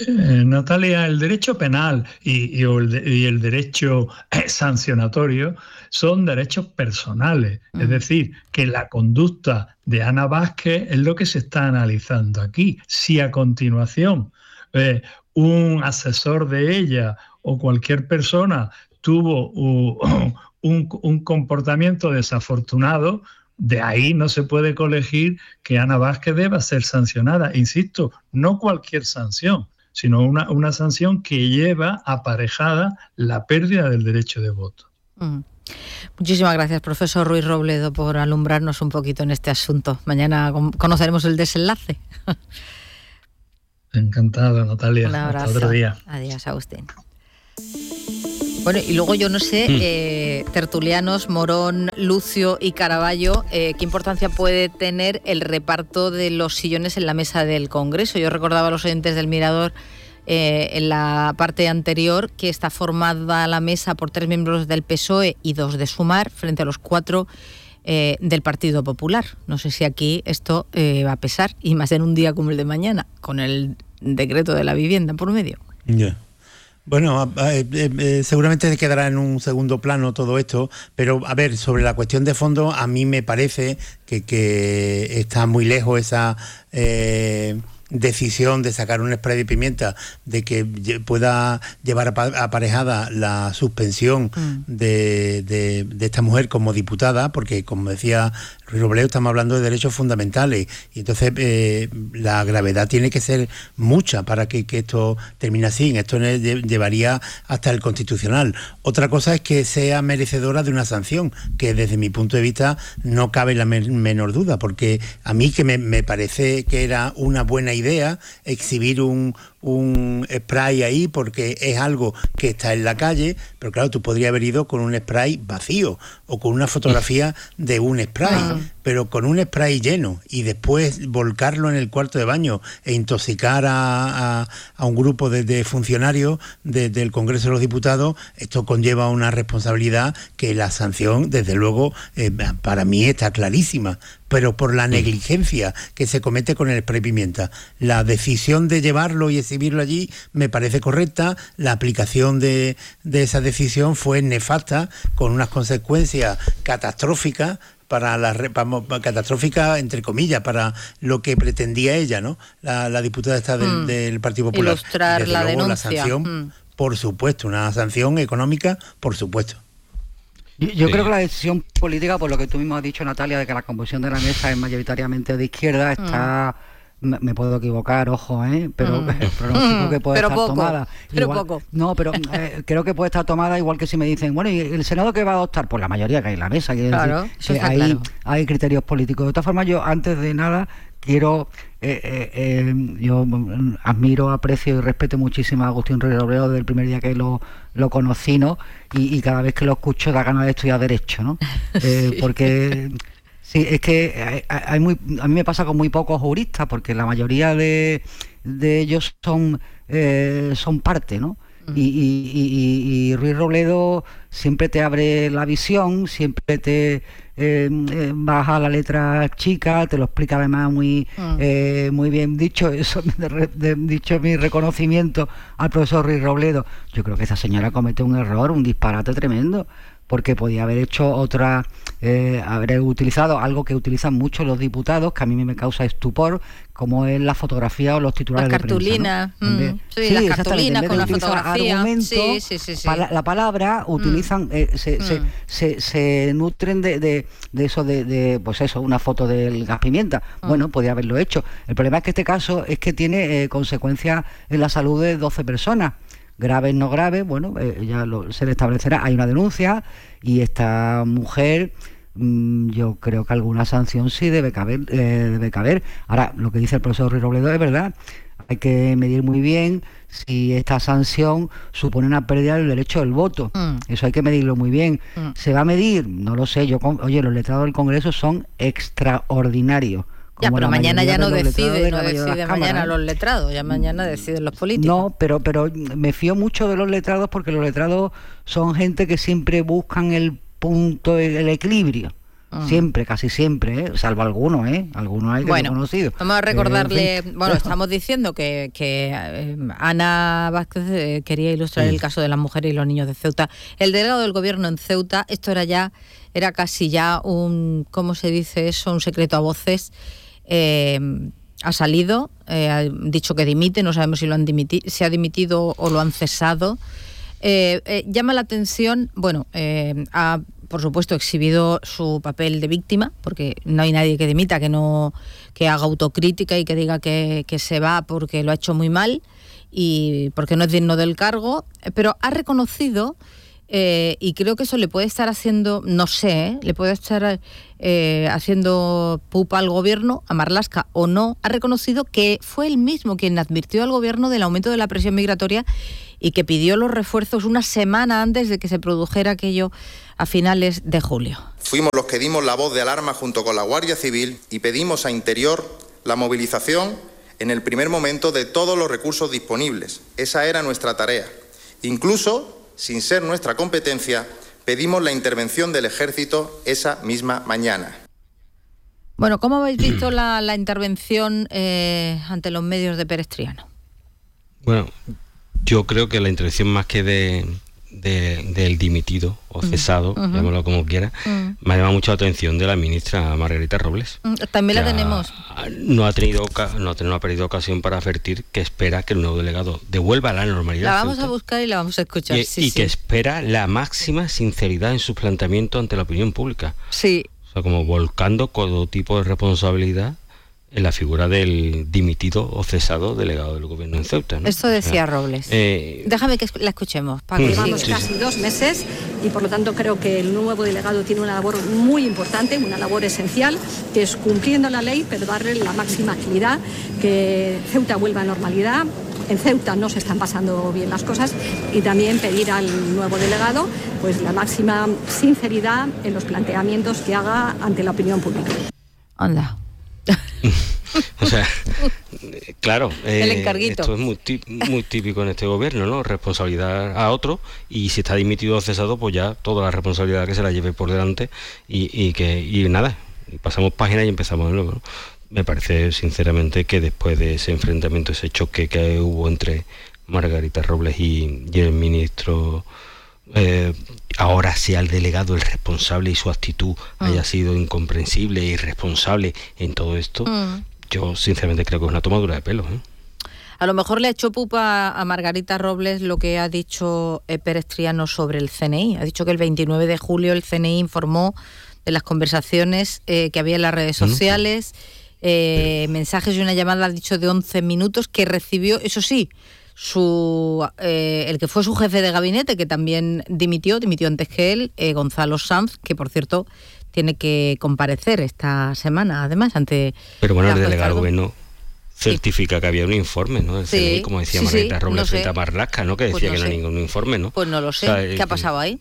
Eh, Natalia, el derecho penal y, y, el, y el derecho sancionatorio son derechos personales. Mm. Es decir, que la conducta de Ana Vázquez es lo que se está analizando aquí. Si a continuación eh, un asesor de ella o cualquier persona tuvo uh, un, un comportamiento desafortunado, de ahí no se puede colegir que Ana Vázquez deba ser sancionada. Insisto, no cualquier sanción, sino una, una sanción que lleva aparejada la pérdida del derecho de voto. Mm. Muchísimas gracias, profesor Ruiz Robledo, por alumbrarnos un poquito en este asunto. Mañana conoceremos el desenlace. Encantado, Natalia. Un abrazo. Hasta otro día. Adiós, Agustín. Bueno, y luego yo no sé, mm. eh, tertulianos, Morón, Lucio y Caraballo, eh, ¿qué importancia puede tener el reparto de los sillones en la mesa del Congreso? Yo recordaba a los oyentes del Mirador eh, en la parte anterior que está formada la mesa por tres miembros del P S O E y dos de Sumar, frente a los cuatro eh, del Partido Popular. No sé si aquí esto eh, va a pesar, y más en un día como el de mañana, con el decreto de la vivienda por medio. Ya. Yeah. Bueno, eh, eh, seguramente quedará en un segundo plano todo esto, pero a ver, sobre la cuestión de fondo, a mí me parece que, que está muy lejos esa eh, decisión de sacar un spray de pimienta, de que pueda llevar aparejada la suspensión mm. de, de, de esta mujer como diputada, porque como decía Ruiz Robledo, estamos hablando de derechos fundamentales, y entonces eh, la gravedad tiene que ser mucha para que, que esto termine así. Esto llevaría hasta el Constitucional. Otra cosa es que sea merecedora de una sanción, que desde mi punto de vista no cabe la men- menor duda, porque a mí que me, me parece que era una buena idea exhibir un, un spray ahí, porque es algo que está en la calle, pero claro, tú podrías haber ido con un spray vacío o con una fotografía de un spray, ah. pero con un spray lleno y después volcarlo en el cuarto de baño e intoxicar a, a, a un grupo de, de funcionarios de, del Congreso de los Diputados, esto conlleva una responsabilidad que la sanción, desde luego, eh, para mí está clarísima, pero por la negligencia que se comete con el spray pimienta. La decisión de llevarlo y exhibirlo allí me parece correcta, la aplicación de, de esa decisión fue nefasta, con unas consecuencias catastróficas, para la vamos, catastrófica entre comillas, para lo que pretendía ella, ¿no? La, la diputada esta del, mm. del Partido Popular. Ilustrar Desde la luego, denuncia. La sanción, mm. por supuesto, una sanción económica, por supuesto. Yo, yo sí. creo que la decisión política, por lo que tú mismo has dicho, Natalia, de que la composición de la mesa es mayoritariamente de izquierda, está... Mm. Me, me puedo equivocar, ojo, ¿eh? pero mm. el pronóstico que puede pero estar poco, tomada. Pero igual, poco. No, pero eh, creo que puede estar tomada igual que si me dicen, bueno, ¿y el Senado qué va a adoptar? Pues la mayoría que hay en la mesa. Claro, decir, eso que está hay, claro. hay criterios políticos. De todas formas, yo antes de nada quiero, eh, eh, eh, yo admiro, aprecio y respeto muchísimo a Agustín Ruiz Robledo desde el primer día que lo, lo conocí, ¿no? Y, y cada vez que lo escucho da ganas de estudiar Derecho, ¿no? Eh, sí. Porque... Sí, es que hay, hay muy, a mí me pasa con muy pocos juristas, porque la mayoría de, de ellos son eh, son parte, ¿no? Mm. Y, y, y, y Ruiz Robledo siempre te abre la visión, siempre te eh, baja la letra chica, te lo explica además muy mm. eh, muy bien dicho. Eso de, de, dicho mi reconocimiento al profesor Ruiz Robledo. Yo creo que esa señora comete un error, un disparate tremendo, porque podía haber hecho otra, eh, haber utilizado algo que utilizan mucho los diputados, que a mí me causa estupor, como es la fotografía o los titulares las cartulinas, de prensa, ¿no? mm, sí, sí, las cartulinas con la fotografía, sí, sí, sí, sí. La, la palabra utilizan, mm. eh, se, mm. se, se, se nutren de, de, de eso, de, de, pues eso, una foto del gas pimienta. Mm. Bueno, podía haberlo hecho. El problema es que este caso es que tiene eh, consecuencias en la salud de doce personas. Graves, no graves, bueno, eh, ya lo, se le establecerá. Hay una denuncia y esta mujer, mmm, yo creo que alguna sanción sí debe caber, eh, debe caber. Ahora, lo que dice el profesor Ruiz Robledo es verdad. Hay que medir muy bien si esta sanción supone una pérdida del derecho del voto. Mm. Eso hay que medirlo muy bien. Mm. ¿Se va a medir? No lo sé. Yo, oye, los letrados del Congreso son extraordinarios. Ya, pero mañana ya no decide, no decide mañana los letrados, ya mañana deciden los políticos. No, pero pero me fío mucho de los letrados, porque los letrados son gente que siempre buscan el punto, el equilibrio. Mm. Siempre, casi siempre, ¿eh? Salvo algunos, ¿eh? Algunos hay que bueno, conocido. Vamos a recordarle, eh, bueno, estamos diciendo que, que eh, Ana Vázquez eh, quería ilustrar sí. el caso de las mujeres y los niños de Ceuta. El delegado del gobierno en Ceuta, esto era ya, era casi ya un, ¿cómo se dice eso? Un secreto a voces. Eh, ha salido, eh, ha dicho que dimite, no sabemos si lo han dimitido, si ha dimitido o lo han cesado. Eh, eh, llama la atención, bueno, eh, ha por supuesto exhibido su papel de víctima, porque no hay nadie que dimita, que no que haga autocrítica y que diga que, que se va porque lo ha hecho muy mal y porque no es digno del cargo, pero ha reconocido, eh, y creo que eso le puede estar haciendo, no sé, ¿eh? le puede estar eh, haciendo pupa al gobierno, a Marlaska o no, ha reconocido que fue él mismo quien advirtió al gobierno del aumento de la presión migratoria y que pidió los refuerzos una semana antes de que se produjera aquello a finales de julio. Fuimos los que dimos la voz de alarma junto con la Guardia Civil y pedimos a Interior la movilización en el primer momento de todos los recursos disponibles. Esa era nuestra tarea. Incluso, sin ser nuestra competencia, pedimos la intervención del Ejército esa misma mañana. Bueno, ¿cómo habéis visto la, la intervención eh, ante los medios de Pérez Triano? Bueno, yo creo que la intervención más que de, de del dimitido o cesado, uh-huh. llámalo como quiera, uh-huh. me ha llamado mucho la atención de la ministra Margarita Robles. Uh, también la tenemos. No ha tenido no, no ha perdido ocasión para advertir que espera que el nuevo delegado devuelva la normalidad. La vamos a buscar y la vamos a escuchar. Y, sí, y sí. que espera la máxima sinceridad en sus planteamientos ante la opinión pública. Sí. O sea, como volcando todo tipo de responsabilidad en la figura del dimitido o cesado delegado del gobierno en Ceuta, ¿no? Esto decía o sea, Robles. Eh, Déjame que la escuchemos. Para que Llevamos sí, casi sí. dos meses y por lo tanto creo que el nuevo delegado tiene una labor muy importante, una labor esencial, que es cumpliendo la ley, pero darle la máxima agilidad, que Ceuta vuelva a normalidad. En Ceuta no se están pasando bien las cosas y también pedir al nuevo delegado pues la máxima sinceridad en los planteamientos que haga ante la opinión pública. Anda. O sea, claro, eh, el encarguito. Esto es muy, muy típico en este gobierno, ¿no? Responsabilidad a otro, y si está dimitido o cesado, pues ya toda la responsabilidad que se la lleve por delante y, y que y nada, y pasamos página y empezamos de nuevo, ¿no? Me parece sinceramente que después de ese enfrentamiento, ese choque que hubo entre Margarita Robles y, y el ministro, eh, ahora sea el delegado el responsable y su actitud mm. haya sido incomprensible e irresponsable en todo esto, mm. yo sinceramente creo que es una tomadura de pelo, ¿eh? A lo mejor le ha hecho pupa a Margarita Robles lo que ha dicho Pérez Triano sobre el C N I. Ha dicho que el veintinueve de julio el C N I informó de las conversaciones eh, que había en las redes sociales, eh, mensajes y una llamada, ha dicho, de once minutos que recibió, eso sí, su eh, el que fue su jefe de gabinete, que también dimitió, dimitió antes que él, eh, Gonzalo Sanz, que por cierto tiene que comparecer esta semana, además, ante... Pero bueno, el delegado del gobierno certifica sí. que había un informe, ¿no? El C N I, sí, como decía sí, Margarita sí, Robles no frente a Marlaska, ¿no? Que decía pues no que no hay ningún informe, ¿no? Pues no lo sé. O sea, ¿qué eh, ha pasado ahí?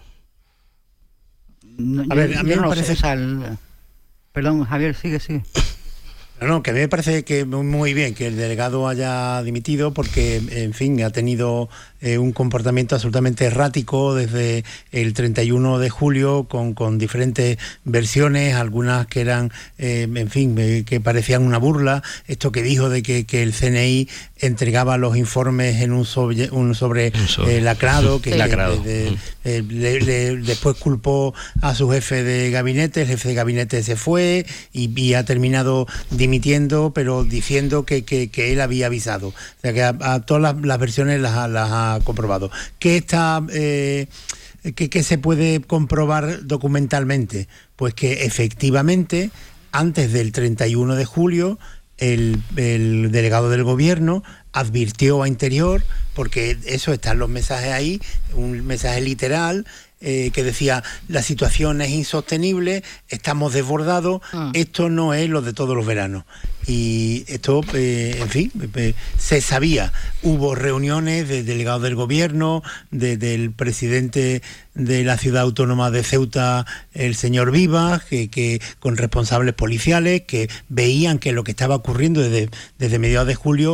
No, a ver, a mí me no parece... Sé, o sea, el... Perdón, Javier, sigue, sigue. No, no, que a mí me parece que muy bien que el delegado haya dimitido porque, en fin, ha tenido eh, un comportamiento absolutamente errático desde el treinta y uno de julio con, con diferentes versiones, algunas que eran, eh, en fin, eh, que parecían una burla. Esto que dijo de que, que el C N I entregaba los informes en un sobre, un sobre, un sobre. Eh, lacrado, que, sí. lacrado. que de, de, le, le, después culpó a su jefe de gabinete, el jefe de gabinete se fue y, y ha terminado dimitiendo, pero diciendo que, que, que él había avisado. O sea, que a, a todas las, las versiones las, las ha comprobado. ¿Qué está, eh, qué, qué se puede comprobar documentalmente? Pues que efectivamente, antes del treinta y uno de julio, el, el delegado del gobierno advirtió a Interior, porque eso está en los mensajes ahí, un mensaje literal, Eh, que decía: la situación es insostenible, estamos desbordados, ah. esto no es lo de todos los veranos. Y esto, eh, en fin, eh, se sabía. Hubo reuniones del delegado del gobierno, de, del presidente de la ciudad autónoma de Ceuta, el señor Vivas, que, que con responsables policiales que veían que lo que estaba ocurriendo desde, desde mediados de julio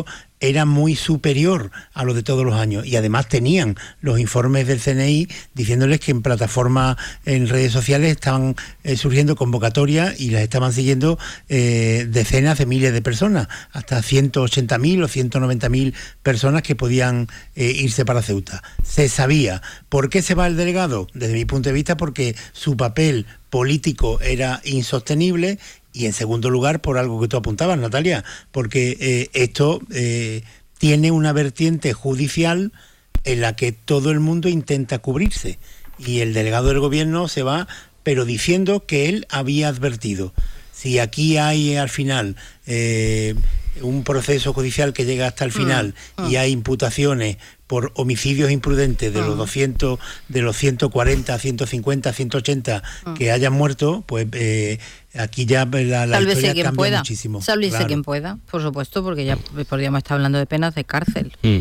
era muy superior a lo de todos los años, y además tenían los informes del C N I diciéndoles que en plataformas, en redes sociales estaban eh, surgiendo convocatorias y las estaban siguiendo eh, decenas de miles de personas, hasta ciento ochenta mil o ciento noventa mil personas que podían eh, irse para Ceuta. Se sabía. ¿Por qué se va el delegado? Desde mi punto de vista, porque su papel político era insostenible, y en segundo lugar por algo que tú apuntabas, Natalia, porque eh, esto eh, tiene una vertiente judicial en la que todo el mundo intenta cubrirse, y el delegado del gobierno se va, pero diciendo que él había advertido. Si aquí hay al final eh, un proceso judicial que llega hasta el final mm, mm. y hay imputaciones por homicidios imprudentes de los doscientos, de los ciento cuarenta, ciento cincuenta, ciento ochenta que hayan muerto, pues eh, aquí ya la, la historia cambia pueda. muchísimo. Sálvese claro. quien pueda, por supuesto, porque ya podríamos estar hablando de penas de cárcel. Mm.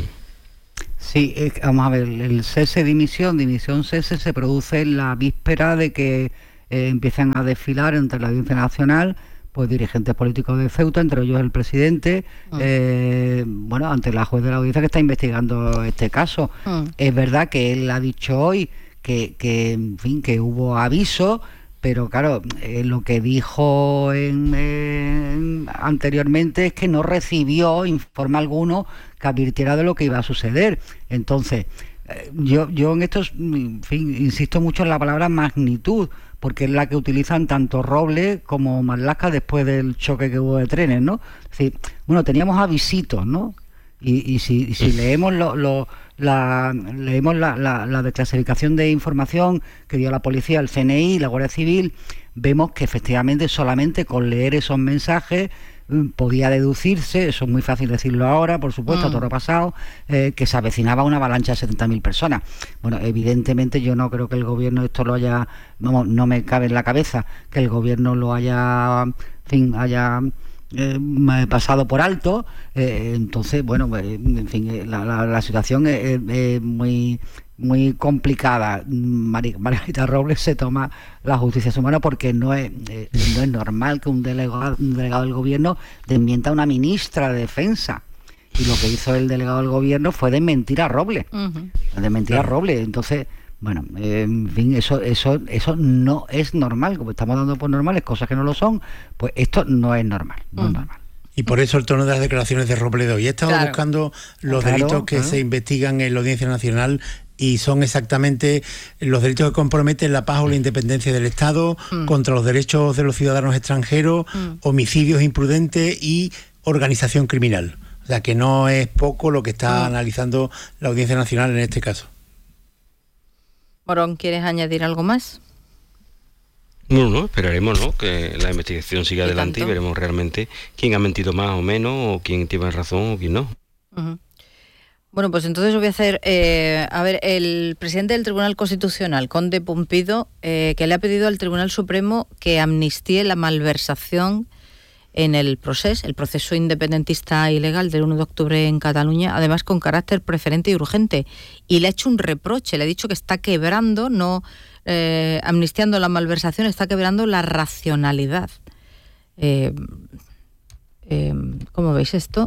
Sí, eh, vamos a ver, el cese dimisión, dimisión cese se produce en la víspera de que eh, empiezan a desfilar entre la Audiencia Nacional pues dirigentes políticos de Ceuta, entre ellos el presidente, mm. eh, bueno, ante la juez de la audiencia que está investigando este caso. Mm. Es verdad que él ha dicho hoy que, que en fin, que hubo aviso, pero claro, eh, lo que dijo en, en, anteriormente es que no recibió informe alguno que advirtiera de lo que iba a suceder. Entonces, eh, yo, yo en esto, en fin, insisto mucho en la palabra magnitud, porque es la que utilizan tanto Robles como Marlaska después del choque que hubo de trenes, ¿no? Es decir, bueno, teníamos avisitos, ¿no? Y, y si, y si leemos lo, lo, la leemos la, la, la desclasificación de información que dio la policía, el C N I, la Guardia Civil, vemos que efectivamente solamente con leer esos mensajes podía deducirse, eso es muy fácil decirlo ahora, por supuesto, mm. a todo pasado, eh, que se avecinaba una avalancha de setenta mil personas. Bueno, evidentemente yo no creo que el gobierno esto lo haya, no, no me cabe en la cabeza que el gobierno lo haya, en fin, haya eh, pasado por alto, eh, entonces, bueno, en fin, la, la, la situación es, es muy... muy complicada. Mar Margarita Robles se toma la justicia a su mano porque no es eh, no es normal que un delegado, un delegado del gobierno desmienta a una ministra de Defensa, y lo que hizo el delegado del gobierno fue desmentir a Robles, uh-huh. desmentir a Robles. Entonces, bueno, eh, en fin, eso eso eso no es normal, como estamos dando por normales cosas que no lo son, pues esto no es normal, no uh-huh. es normal. Y por eso el tono de las declaraciones de Robledo. Y he estado claro. buscando los claro, delitos que claro. se investigan en la Audiencia Nacional, y son exactamente los delitos que comprometen la paz o la independencia del Estado, mm. contra los derechos de los ciudadanos extranjeros, mm. homicidios imprudentes y organización criminal. O sea que no es poco lo que está mm. analizando la Audiencia Nacional en este caso. Morón, ¿quieres añadir algo más? No, no, esperaremos, ¿no?, que la investigación siga adelante tanto? Y veremos realmente quién ha mentido más o menos, o quién tiene razón o quién no. Uh-huh. Bueno, pues entonces os voy a hacer, eh, a ver, el presidente del Tribunal Constitucional, Conde Pumpido, eh, que le ha pedido al Tribunal Supremo que amnistíe la malversación en el proceso, el proceso independentista ilegal del uno de octubre en Cataluña, además con carácter preferente y urgente, y le ha hecho un reproche, le ha dicho que está quebrando, no eh, amnistiando la malversación, está quebrando la racionalidad. Eh, eh, ¿Cómo veis esto?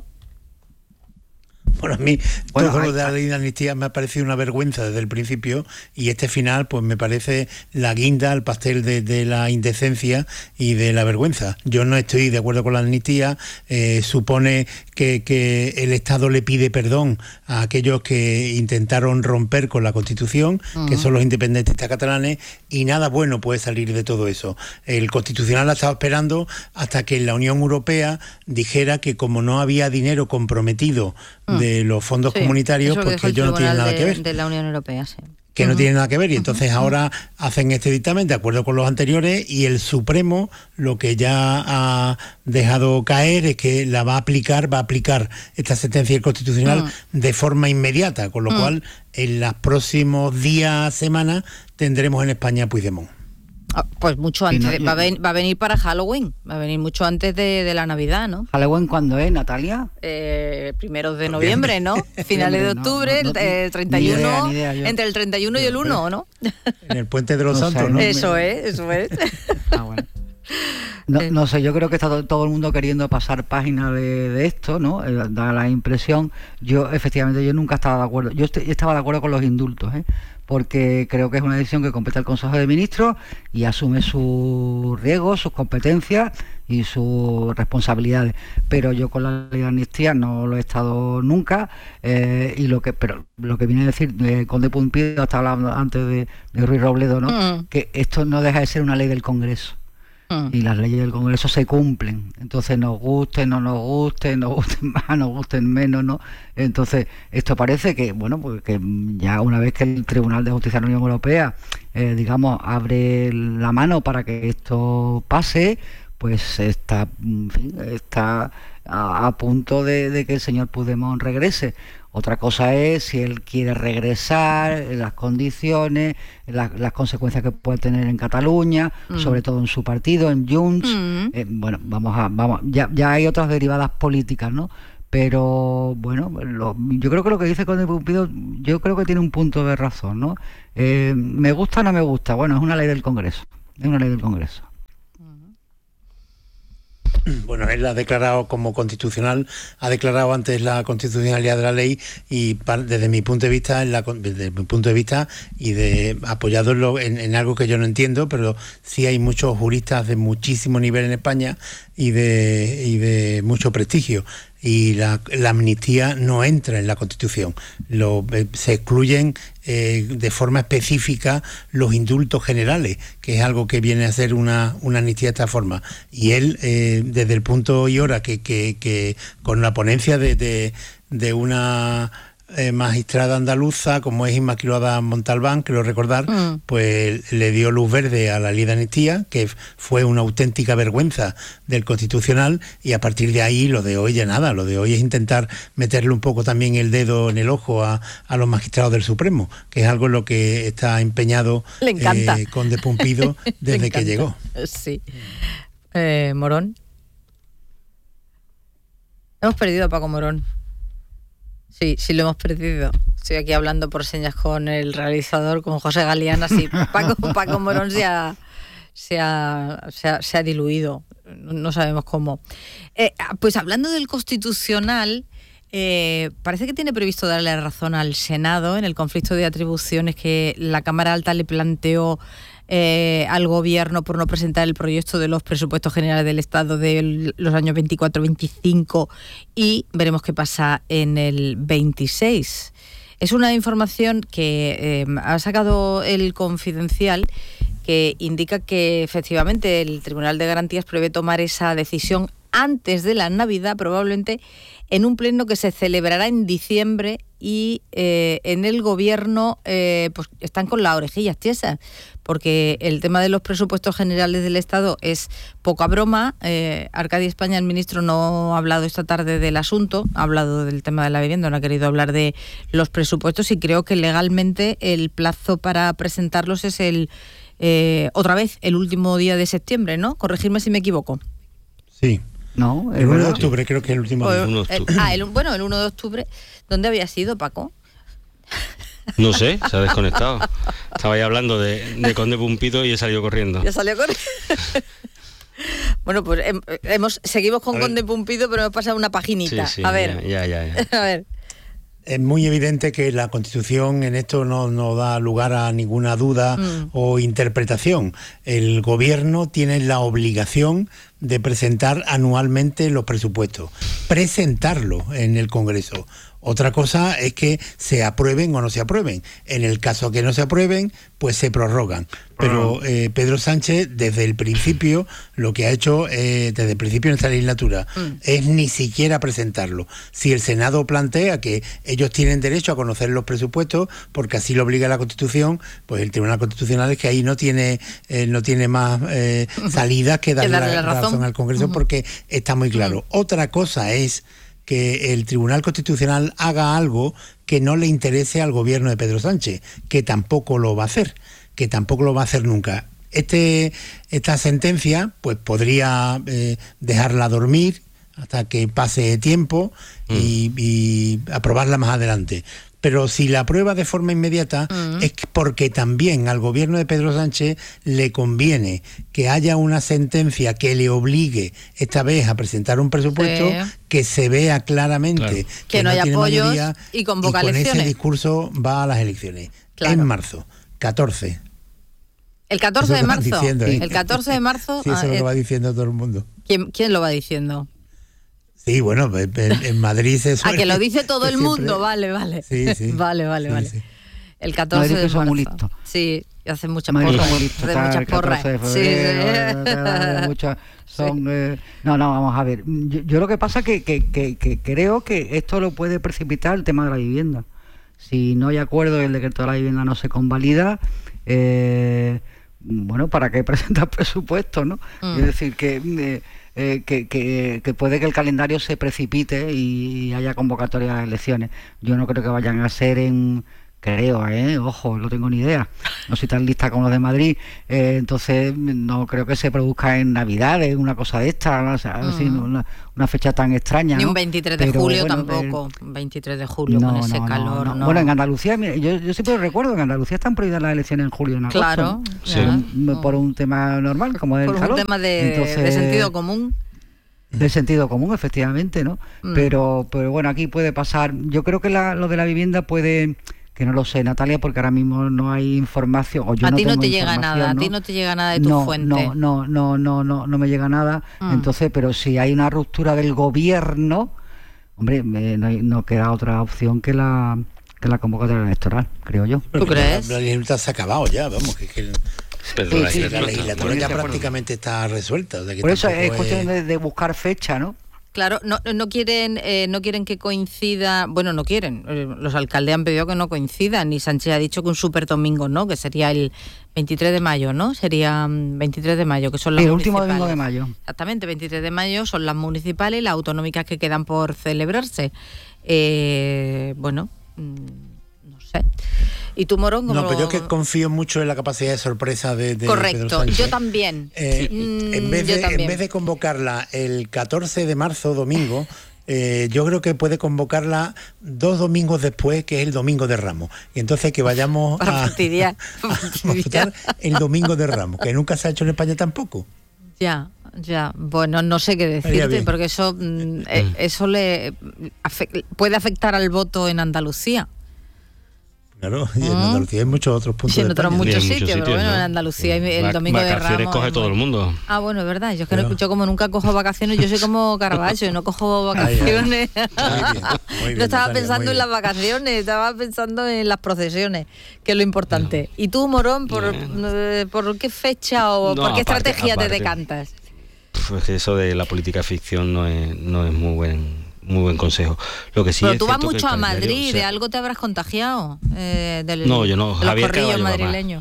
Bueno, a mí bueno, todo hay, lo de la ley de amnistía me ha parecido una vergüenza desde el principio, y este final pues me parece la guinda al pastel de, de la indecencia y de la vergüenza. Yo no estoy de acuerdo con la amnistía, eh, supone que, que el Estado le pide perdón a aquellos que intentaron romper con la Constitución, uh-huh. que son los independentistas catalanes, y nada bueno puede salir de todo eso. El Constitucional ha estado esperando hasta que la Unión Europea dijera que como no había dinero comprometido uh-huh. de los fondos sí, comunitarios, pues que ellos no tienen nada de, que ver. De la Unión Europea, sí. Que uh-huh. no tienen nada que ver, y entonces uh-huh. ahora hacen este dictamen de acuerdo con los anteriores, y el Supremo lo que ya ha dejado caer es que la va a aplicar, va a aplicar esta sentencia constitucional uh-huh. de forma inmediata, con lo uh-huh. cual en los próximos días, semanas, tendremos en España a Puigdemont. Ah, pues mucho antes, no, de, va, a ven, va a venir para Halloween, va a venir mucho antes de, de la Navidad, ¿no? ¿Halloween cuándo es, Natalia? Eh, primeros de noviembre, ¿no? Finales de octubre, no, no, no, el treinta y uno, ni idea, ni idea, entre el treinta y uno y el uno, ¿no? En el Puente de los no Santos, sé, ¿no? Eso es, eso es. Ah, bueno. No, no sé, yo creo que está todo, todo el mundo queriendo pasar página de, de esto, ¿no? Eh, da la impresión. Yo, efectivamente, yo nunca estaba de acuerdo. Yo, est- yo estaba de acuerdo con los indultos, ¿eh? Porque creo que es una decisión que compete al Consejo de Ministros y asume sus riesgos, sus competencias y sus responsabilidades. Pero yo con la ley de amnistía no lo he estado nunca, eh, y lo que, pero lo que viene a decir eh, Conde Pumpido, hasta hablando antes de, de Ruiz Robledo, ¿no? Mm. Que esto no deja de ser una ley del Congreso. Mm. Y las leyes del Congreso se cumplen, entonces nos gusten, no nos gusten, nos gusten más, nos gusten menos, ¿no? Entonces esto parece que, bueno, pues que ya una vez que el Tribunal de Justicia de la Unión Europea, eh, digamos, abre la mano para que esto pase, pues está, en fin, está a, a punto de, de que el señor Puigdemont regrese. Otra cosa es si él quiere regresar, las condiciones, las, las consecuencias que puede tener en Cataluña, mm. sobre todo en su partido, en Junts. Mm. Eh, bueno, vamos a, vamos, ya, ya hay otras derivadas políticas, ¿no? Pero bueno, lo, yo creo que lo que dice Conde Pumpido, yo creo que tiene un punto de razón, ¿no? Eh, me gusta o no me gusta, bueno, es una ley del Congreso, es una ley del Congreso. Bueno, él ha declarado como constitucional, ha declarado antes la constitucionalidad de la ley y para, desde mi punto de vista, en la, desde mi punto de vista y de apoyado en, lo, en, en algo que yo no entiendo, pero sí hay muchos juristas de muchísimo nivel en España y de, y de mucho prestigio. Y la, la amnistía no entra en la Constitución. Lo, eh, se excluyen eh, de forma específica los indultos generales, que es algo que viene a ser una, una amnistía de esta forma. Y él, eh, desde el punto y hora que, que, que con la ponencia de, de, de una eh, magistrada andaluza, como es Inmaculada Montalbán, creo recordar, mm. pues le dio luz verde a la ley de amnistía, que fue una auténtica vergüenza del Constitucional, y a partir de ahí lo de hoy ya nada, lo de hoy es intentar meterle un poco también el dedo en el ojo a, a los magistrados del Supremo, que es algo en lo que está empeñado eh, Conde Pumpido desde que llegó. Sí. Eh, Morón. Hemos perdido a Paco Morón. Sí, sí lo hemos perdido. Estoy aquí hablando por señas con el realizador, con José Galeana. Sí, Paco, Paco Morón se ha, se, ha, se, ha, se ha diluido. No sabemos cómo. Eh, pues hablando del Constitucional, eh, parece que tiene previsto darle razón al Senado en el conflicto de atribuciones que la Cámara Alta le planteó Eh, al gobierno por no presentar el proyecto de los presupuestos generales del Estado de los años veinticuatro veinticinco, y veremos qué pasa en el veintiséis. Es una información que eh, ha sacado el Confidencial, que indica que efectivamente el Tribunal de Garantías prevé tomar esa decisión antes de la Navidad, probablemente en un pleno que se celebrará en diciembre, y eh, en el gobierno eh, pues están con las orejillas tiesas, porque el tema de los presupuestos generales del Estado es poca broma. eh, Arcadi España, el ministro, no ha hablado esta tarde del asunto, ha hablado del tema de la vivienda, no ha querido hablar de los presupuestos, y creo que legalmente el plazo para presentarlos es el eh, otra vez el último día de septiembre, ¿no? Corregirme si me equivoco. Sí. No, el uno de octubre creo que es el último día. El, el, ah, el, bueno, el uno de octubre. ¿Dónde había sido, Paco? No sé, se ha desconectado. Estaba ahí hablando de, de Conde Pumpido y he salido corriendo. Ya salió corriendo. Bueno, pues hemos, seguimos con Conde Pumpido, pero hemos pasado una paginita. Sí, sí, a ver. Ya, ya, ya. A ver. Es muy evidente que la Constitución en esto no, no da lugar a ninguna duda mm. o interpretación. El Gobierno tiene la obligación de presentar anualmente los presupuestos, presentarlo en el Congreso. Otra cosa es que se aprueben o no se aprueben. En el caso que no se aprueben, pues se prorrogan. Pero eh, Pedro Sánchez, desde el principio, lo que ha hecho, eh, desde el principio de esta legislatura, mm. es ni siquiera presentarlo. Si el Senado plantea que ellos tienen derecho a conocer los presupuestos, porque así lo obliga la Constitución, pues el Tribunal Constitucional es que ahí no tiene, eh, no tiene más eh, salidas que darle, que darle la, la razón. razón al Congreso, uh-huh. porque está muy claro. Uh-huh. Otra cosa es que el Tribunal Constitucional haga algo que no le interese al gobierno de Pedro Sánchez, que tampoco lo va a hacer, que tampoco lo va a hacer nunca. Este, esta sentencia pues podría eh, dejarla dormir hasta que pase tiempo mm. y, y aprobarla más adelante. pero si la aprueba de forma inmediata uh-huh. es porque también al gobierno de Pedro Sánchez le conviene que haya una sentencia que le obligue esta vez a presentar un presupuesto sí. que se vea claramente claro. que, que no, no haya tiene apoyos mayoría, y convoca y con elecciones. Ese discurso va a las elecciones claro. en marzo, catorce. El catorce de marzo. Diciendo, ¿eh? El catorce de marzo. Sí, eso ah, es lo que va diciendo todo el mundo. ¿Quién, quién lo va diciendo? Sí, bueno, en, en Madrid se suele... Ah, que lo dice todo el siempre... mundo, vale, vale. Sí, sí. Vale, vale, sí, vale. Sí. El catorce de marzo. Muy listo. Sí, hacen muchas Madrid porras. Muy listo, Hacen muchas porras. De febrero, sí, sí. Muchas, son, sí. eh, no, no, vamos a ver. Yo, yo lo que pasa es que, que, que, que creo que esto lo puede precipitar el tema de la vivienda. Si no hay acuerdo y el decreto de la vivienda no se convalida, eh, bueno, ¿para qué presentar presupuestos, no? Mm. Es decir, que... Eh, Eh, que, que, que puede que el calendario se precipite y haya convocatoria de elecciones. Yo no creo que vayan a ser en... Creo, ¿eh? Ojo, no tengo ni idea. No soy tan lista como los de Madrid. Eh, entonces, no creo que se produzca en Navidades, una cosa de esta, ¿no? O sea, mm. así, una, una fecha tan extraña. Ni ¿no? un veintitrés de Pero, julio bueno, tampoco. Eh, veintitrés de julio no, con ese no, calor. No, no. No. Bueno, en Andalucía, mira, yo, yo siempre recuerdo que en Andalucía están prohibidas las elecciones en julio y en agosto. Claro. ¿no? Sí. Por, por un tema normal, como es por el un calor. tema de, Entonces, de sentido común. De sentido común, efectivamente, ¿no? Mm. Pero, pero bueno, aquí puede pasar. Yo creo que la, lo de la vivienda puede, que no lo sé, Natalia, porque ahora mismo no hay información. O yo a no ti no tengo te llega nada, ¿no? a ti no te llega nada de tu no, fuente. No, no, no, no, no, no me llega nada. Mm. Entonces, pero si hay una ruptura del gobierno, hombre, me, no, no queda otra opción que la que la convocatoria electoral, creo yo. ¿Tú crees? La legislatura se ha acabado ya, vamos, que, que Pero sí, la, sí, legislatura, la legislatura ya prácticamente está resuelta. O sea que por eso es es cuestión de, de buscar fecha, ¿no? Claro, no, no quieren eh, no quieren que coincida, bueno, no quieren, eh, los alcaldes han pedido que no coincidan, y Sánchez ha dicho que un super domingo, ¿no? Que sería el veintitrés de mayo, ¿no? Sería veintitrés de mayo, que son las el municipales. último domingo de mayo. Exactamente, veintitrés de mayo son las municipales y las autonómicas que quedan por celebrarse. Eh, bueno, no sé. ¿Y tú, Morón? No, pero yo que confío mucho en la capacidad de sorpresa de, de Correcto, Pedro Sánchez. yo también. Eh, mm, en, vez yo de, también. en vez de convocarla el catorce de marzo, domingo, eh, yo creo que puede convocarla dos domingos después, que es el domingo de Ramos. Y entonces que vayamos Para a, fastidiar, a, a votar el domingo de Ramos, que nunca se ha hecho en España tampoco. Ya, ya. Bueno, no sé qué decirte, porque eso, mm, eh, eso le afe- puede afectar al voto en Andalucía. Claro, y en Andalucía hay muchos otros puntos sí, en de otros España. muchos Sí, sitios, muchos pero bueno, sitios, ¿no? en Andalucía el Va- domingo de vacaciones Ramos. coge todo el mundo. Ah, bueno, es verdad. Yo es que Pero- no, yo como nunca cojo vacaciones, yo soy como Caravaggio, no cojo vacaciones. Muy bien, muy bien, No estaba Natalia, pensando muy en las bien. vacaciones, estaba pensando en las procesiones, que es lo importante. ¿Y tú, Morón, por, eh, por qué fecha o No, por qué aparte- estrategia te aparte. decantas? Pues que eso de la política ficción no es, no es muy buen muy buen consejo. Lo que sí Pero es tú vas cierto que mucho el a calendario, Madrid, o sea, de algo te habrás contagiado. Eh, del, No, yo no, de los Javier corrillos Carballo va más. madrileños.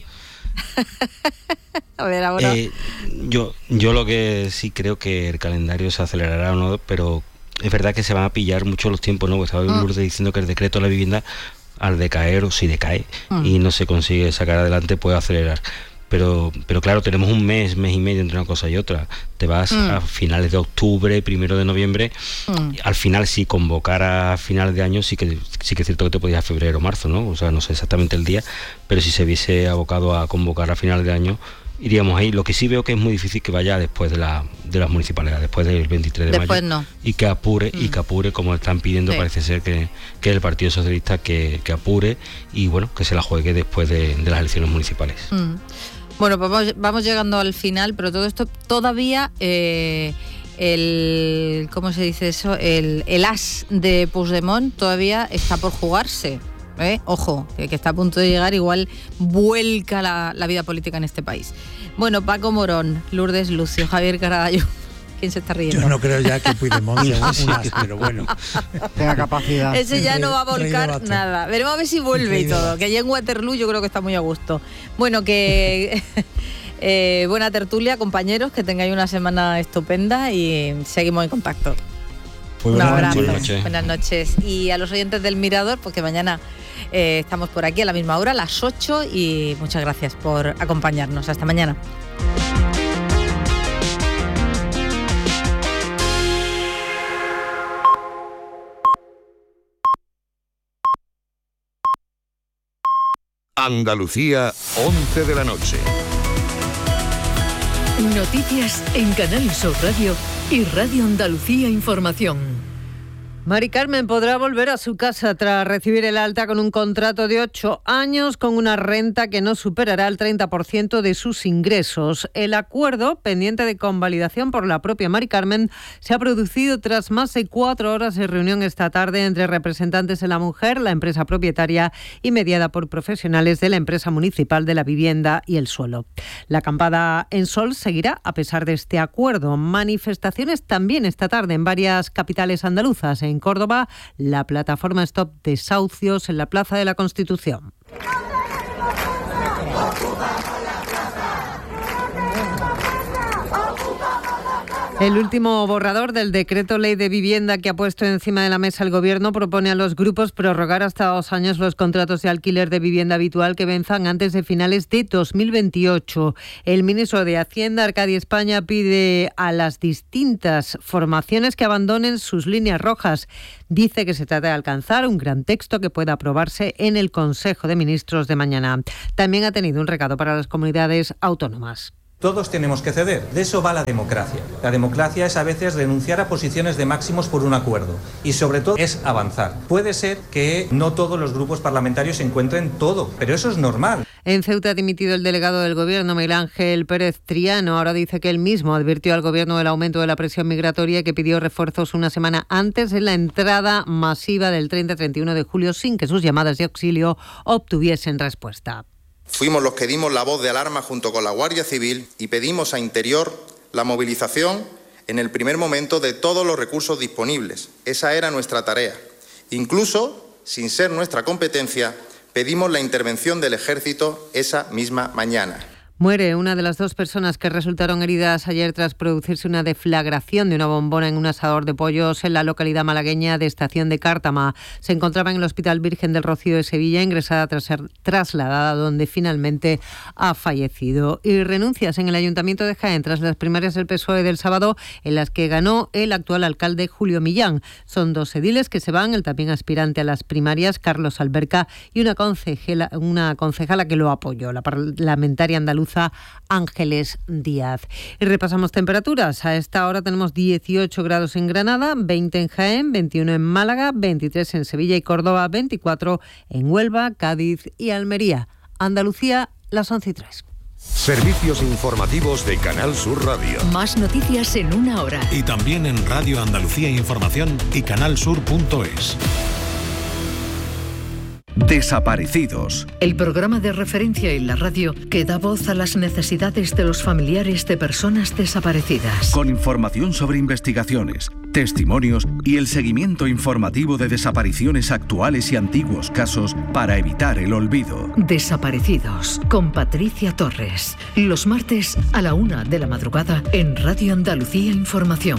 A ver, ahora. Eh, yo, yo lo que sí creo que el calendario se acelerará o no, pero es verdad que se van a pillar mucho los tiempos, ¿no? Porque estaba Mm. Lourdes diciendo que el decreto de la vivienda, al decaer o si decae Mm. y no se consigue sacar adelante, puede acelerar. Pero, pero claro, tenemos un mes, mes y medio entre una cosa y otra. Te vas Mm. a finales de octubre, primero de noviembre. Mm. Al final, si convocara a finales de año, sí que sí que es cierto que te podías a febrero o marzo, ¿no? O sea, no sé exactamente el día, pero si se viese abocado a convocar a finales de año, iríamos ahí. Lo que sí veo que es muy difícil que vaya después de la de las municipalidades, después del veintitrés de Después mayo. no. Y que apure, Mm. y que apure, como están pidiendo, Sí. parece ser que, que el Partido Socialista que, que apure y bueno, que se la juegue después de, de las elecciones municipales. Mm. Bueno, pues vamos, vamos llegando al final, pero todo esto todavía eh, el ¿cómo se dice eso? El, el as de Puigdemont todavía está por jugarse. ¿eh? Ojo, que, que está a punto de llegar, igual vuelca la, la vida política en este país. Bueno, Paco Morón, Lourdes Lucio, Javier Carballo. ¿Quién se está riendo? Yo no creo ya que Puigdemont sea un as, pero bueno. Tenga capacidad. Ese ya no va a Rey- rey volcar debate. nada. Veremos a ver si vuelve Rey y todo. debate. Que allá en Waterloo yo creo que está muy a gusto. Bueno, que eh, buena tertulia, compañeros, que tengáis una semana estupenda y seguimos en contacto. Muy Un buenas abrazo. noches. Buenas noches. Buenas noches. Y a los oyentes del Mirador, porque mañana eh, estamos por aquí a la misma hora, a las ocho, y muchas gracias por acompañarnos. Hasta mañana. Andalucía, once de la noche. Noticias en Canal Sur Radio y Radio Andalucía Información. Mari Carmen podrá volver a su casa tras recibir el alta con un contrato de ocho años con una renta que no superará el treinta por ciento de sus ingresos. El acuerdo, pendiente de convalidación por la propia Mari Carmen, se ha producido tras más de cuatro horas de reunión esta tarde entre representantes de la mujer, la empresa propietaria y mediada por profesionales de la empresa municipal de la vivienda y el suelo. La acampada en Sol seguirá a pesar de este acuerdo. Manifestaciones también esta tarde en varias capitales andaluzas. En Córdoba, la plataforma Stop Desahucios en la Plaza de la Constitución. El último borrador del decreto ley de vivienda que ha puesto encima de la mesa el Gobierno propone a los grupos prorrogar hasta dos años los contratos de alquiler de vivienda habitual que venzan antes de finales de dos mil veintiocho. El ministro de Hacienda, Arcadi España, pide a las distintas formaciones que abandonen sus líneas rojas. Dice que se trata de alcanzar un gran texto que pueda aprobarse en el Consejo de Ministros de mañana. También ha tenido un recado para las comunidades autónomas. Todos tenemos que ceder, de eso va la democracia. La democracia es a veces renunciar a posiciones de máximos por un acuerdo y sobre todo es avanzar. Puede ser que no todos los grupos parlamentarios se encuentren todo, pero eso es normal. En Ceuta ha dimitido el delegado del Gobierno, Miguel Ángel Pérez Triano. Ahora dice que él mismo advirtió al Gobierno del aumento de la presión migratoria y que pidió refuerzos una semana antes de la entrada masiva del treinta a treinta y uno de julio sin que sus llamadas de auxilio obtuviesen respuesta. Fuimos los que dimos la voz de alarma junto con la Guardia Civil y pedimos a Interior la movilización en el primer momento de todos los recursos disponibles. Esa era nuestra tarea. Incluso, sin ser nuestra competencia, pedimos la intervención del Ejército esa misma mañana. Muere una de las dos personas que resultaron heridas ayer tras producirse una deflagración de una bombona en un asador de pollos en la localidad malagueña de Estación de Cártama. Se encontraba en el Hospital Virgen del Rocío de Sevilla, ingresada tras ser trasladada, donde finalmente ha fallecido. Y renuncias en el Ayuntamiento de Jaén tras las primarias del P S O E del sábado, en las que ganó el actual alcalde Julio Millán. Son dos ediles que se van, el también aspirante a las primarias, Carlos Alberca, y una concejala, una concejala que lo apoyó, la parlamentaria andaluza Ángeles Díaz. Y repasamos temperaturas. A esta hora tenemos dieciocho grados en Granada, veinte en Jaén, veintiuno en Málaga, veintitrés en Sevilla y Córdoba, veinticuatro en Huelva, Cádiz y Almería. Andalucía, las once y tres. Servicios informativos de Canal Sur Radio. Más noticias en una hora. Y también en Radio Andalucía Información y canalsur punto es. Desaparecidos. El programa de referencia en la radio que da voz a las necesidades de los familiares de personas desaparecidas. Con información sobre investigaciones, testimonios y el seguimiento informativo de desapariciones actuales y antiguos casos para evitar el olvido. Desaparecidos, con Patricia Torres. Los martes a la una de la madrugada en Radio Andalucía Información.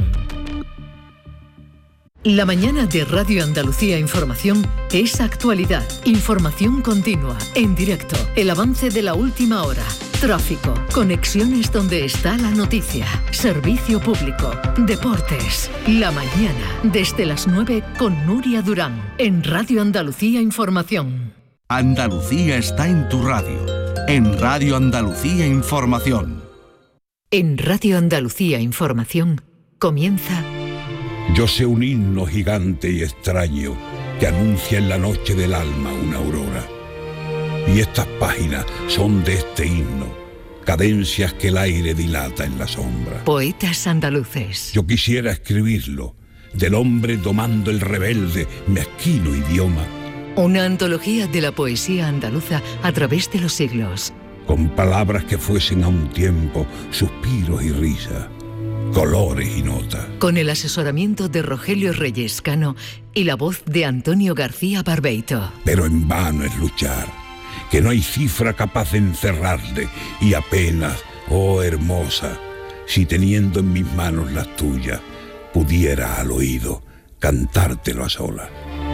La mañana de Radio Andalucía Información es actualidad, información continua, en directo, el avance de la última hora, tráfico, conexiones donde está la noticia, servicio público, deportes. La mañana, desde las nueve con Nuria Durán, en Radio Andalucía Información. Andalucía está en tu radio, en Radio Andalucía Información. En Radio Andalucía Información comienza... Yo sé un himno gigante y extraño que anuncia en la noche del alma una aurora. Y estas páginas son de este himno, cadencias que el aire dilata en la sombra. Poetas andaluces. Yo quisiera escribirlo, del hombre domando el rebelde, mezquino idioma. Una antología de la poesía andaluza a través de los siglos. Con palabras que fuesen a un tiempo suspiros y risas, colores y notas. Con el asesoramiento de Rogelio Reyes Cano y la voz de Antonio García Barbeito. Pero en vano es luchar, que no hay cifra capaz de encerrarle, y apenas, oh hermosa, si teniendo en mis manos las tuyas, pudiera al oído cantártelo a solas.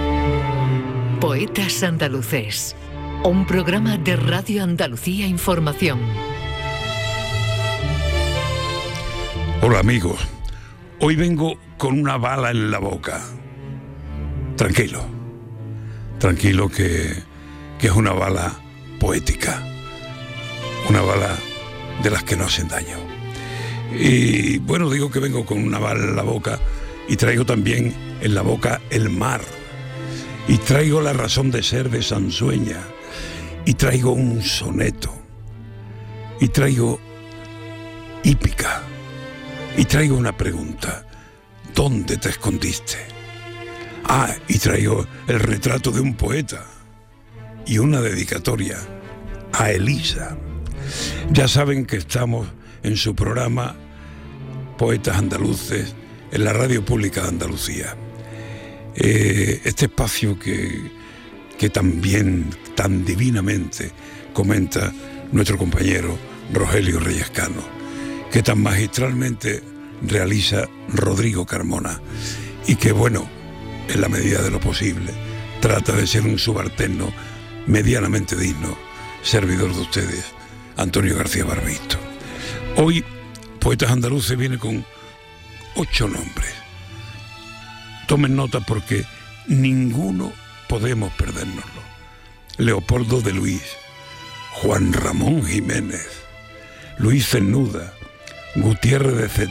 Poetas andaluces, un programa de Radio Andalucía Información. Hola amigos, hoy vengo con una bala en la boca. Tranquilo, tranquilo que, que es una bala poética, una bala de las que no hacen daño. Y bueno, digo que vengo con una bala en la boca y traigo también en la boca el mar, y traigo la razón de ser de Sansueña, y traigo un soneto, y traigo hípica, y traigo una pregunta: ¿dónde te escondiste? Ah, y traigo el retrato de un poeta y una dedicatoria a Elisa. Ya saben que estamos en su programa Poetas Andaluces en la Radio Pública de Andalucía. Eh, este espacio que, que también tan divinamente comenta nuestro compañero Rogelio Reyes Cano, que tan magistralmente realiza Rodrigo Carmona, y que, bueno, en la medida de lo posible, trata de ser un subalterno medianamente digno, servidor de ustedes, Antonio García Barbito. Hoy, Poetas Andaluces viene con ocho nombres. Tomen nota porque ninguno podemos perdérnoslo. Leopoldo de Luis, Juan Ramón Jiménez, Luis Cernuda, Gutiérrez de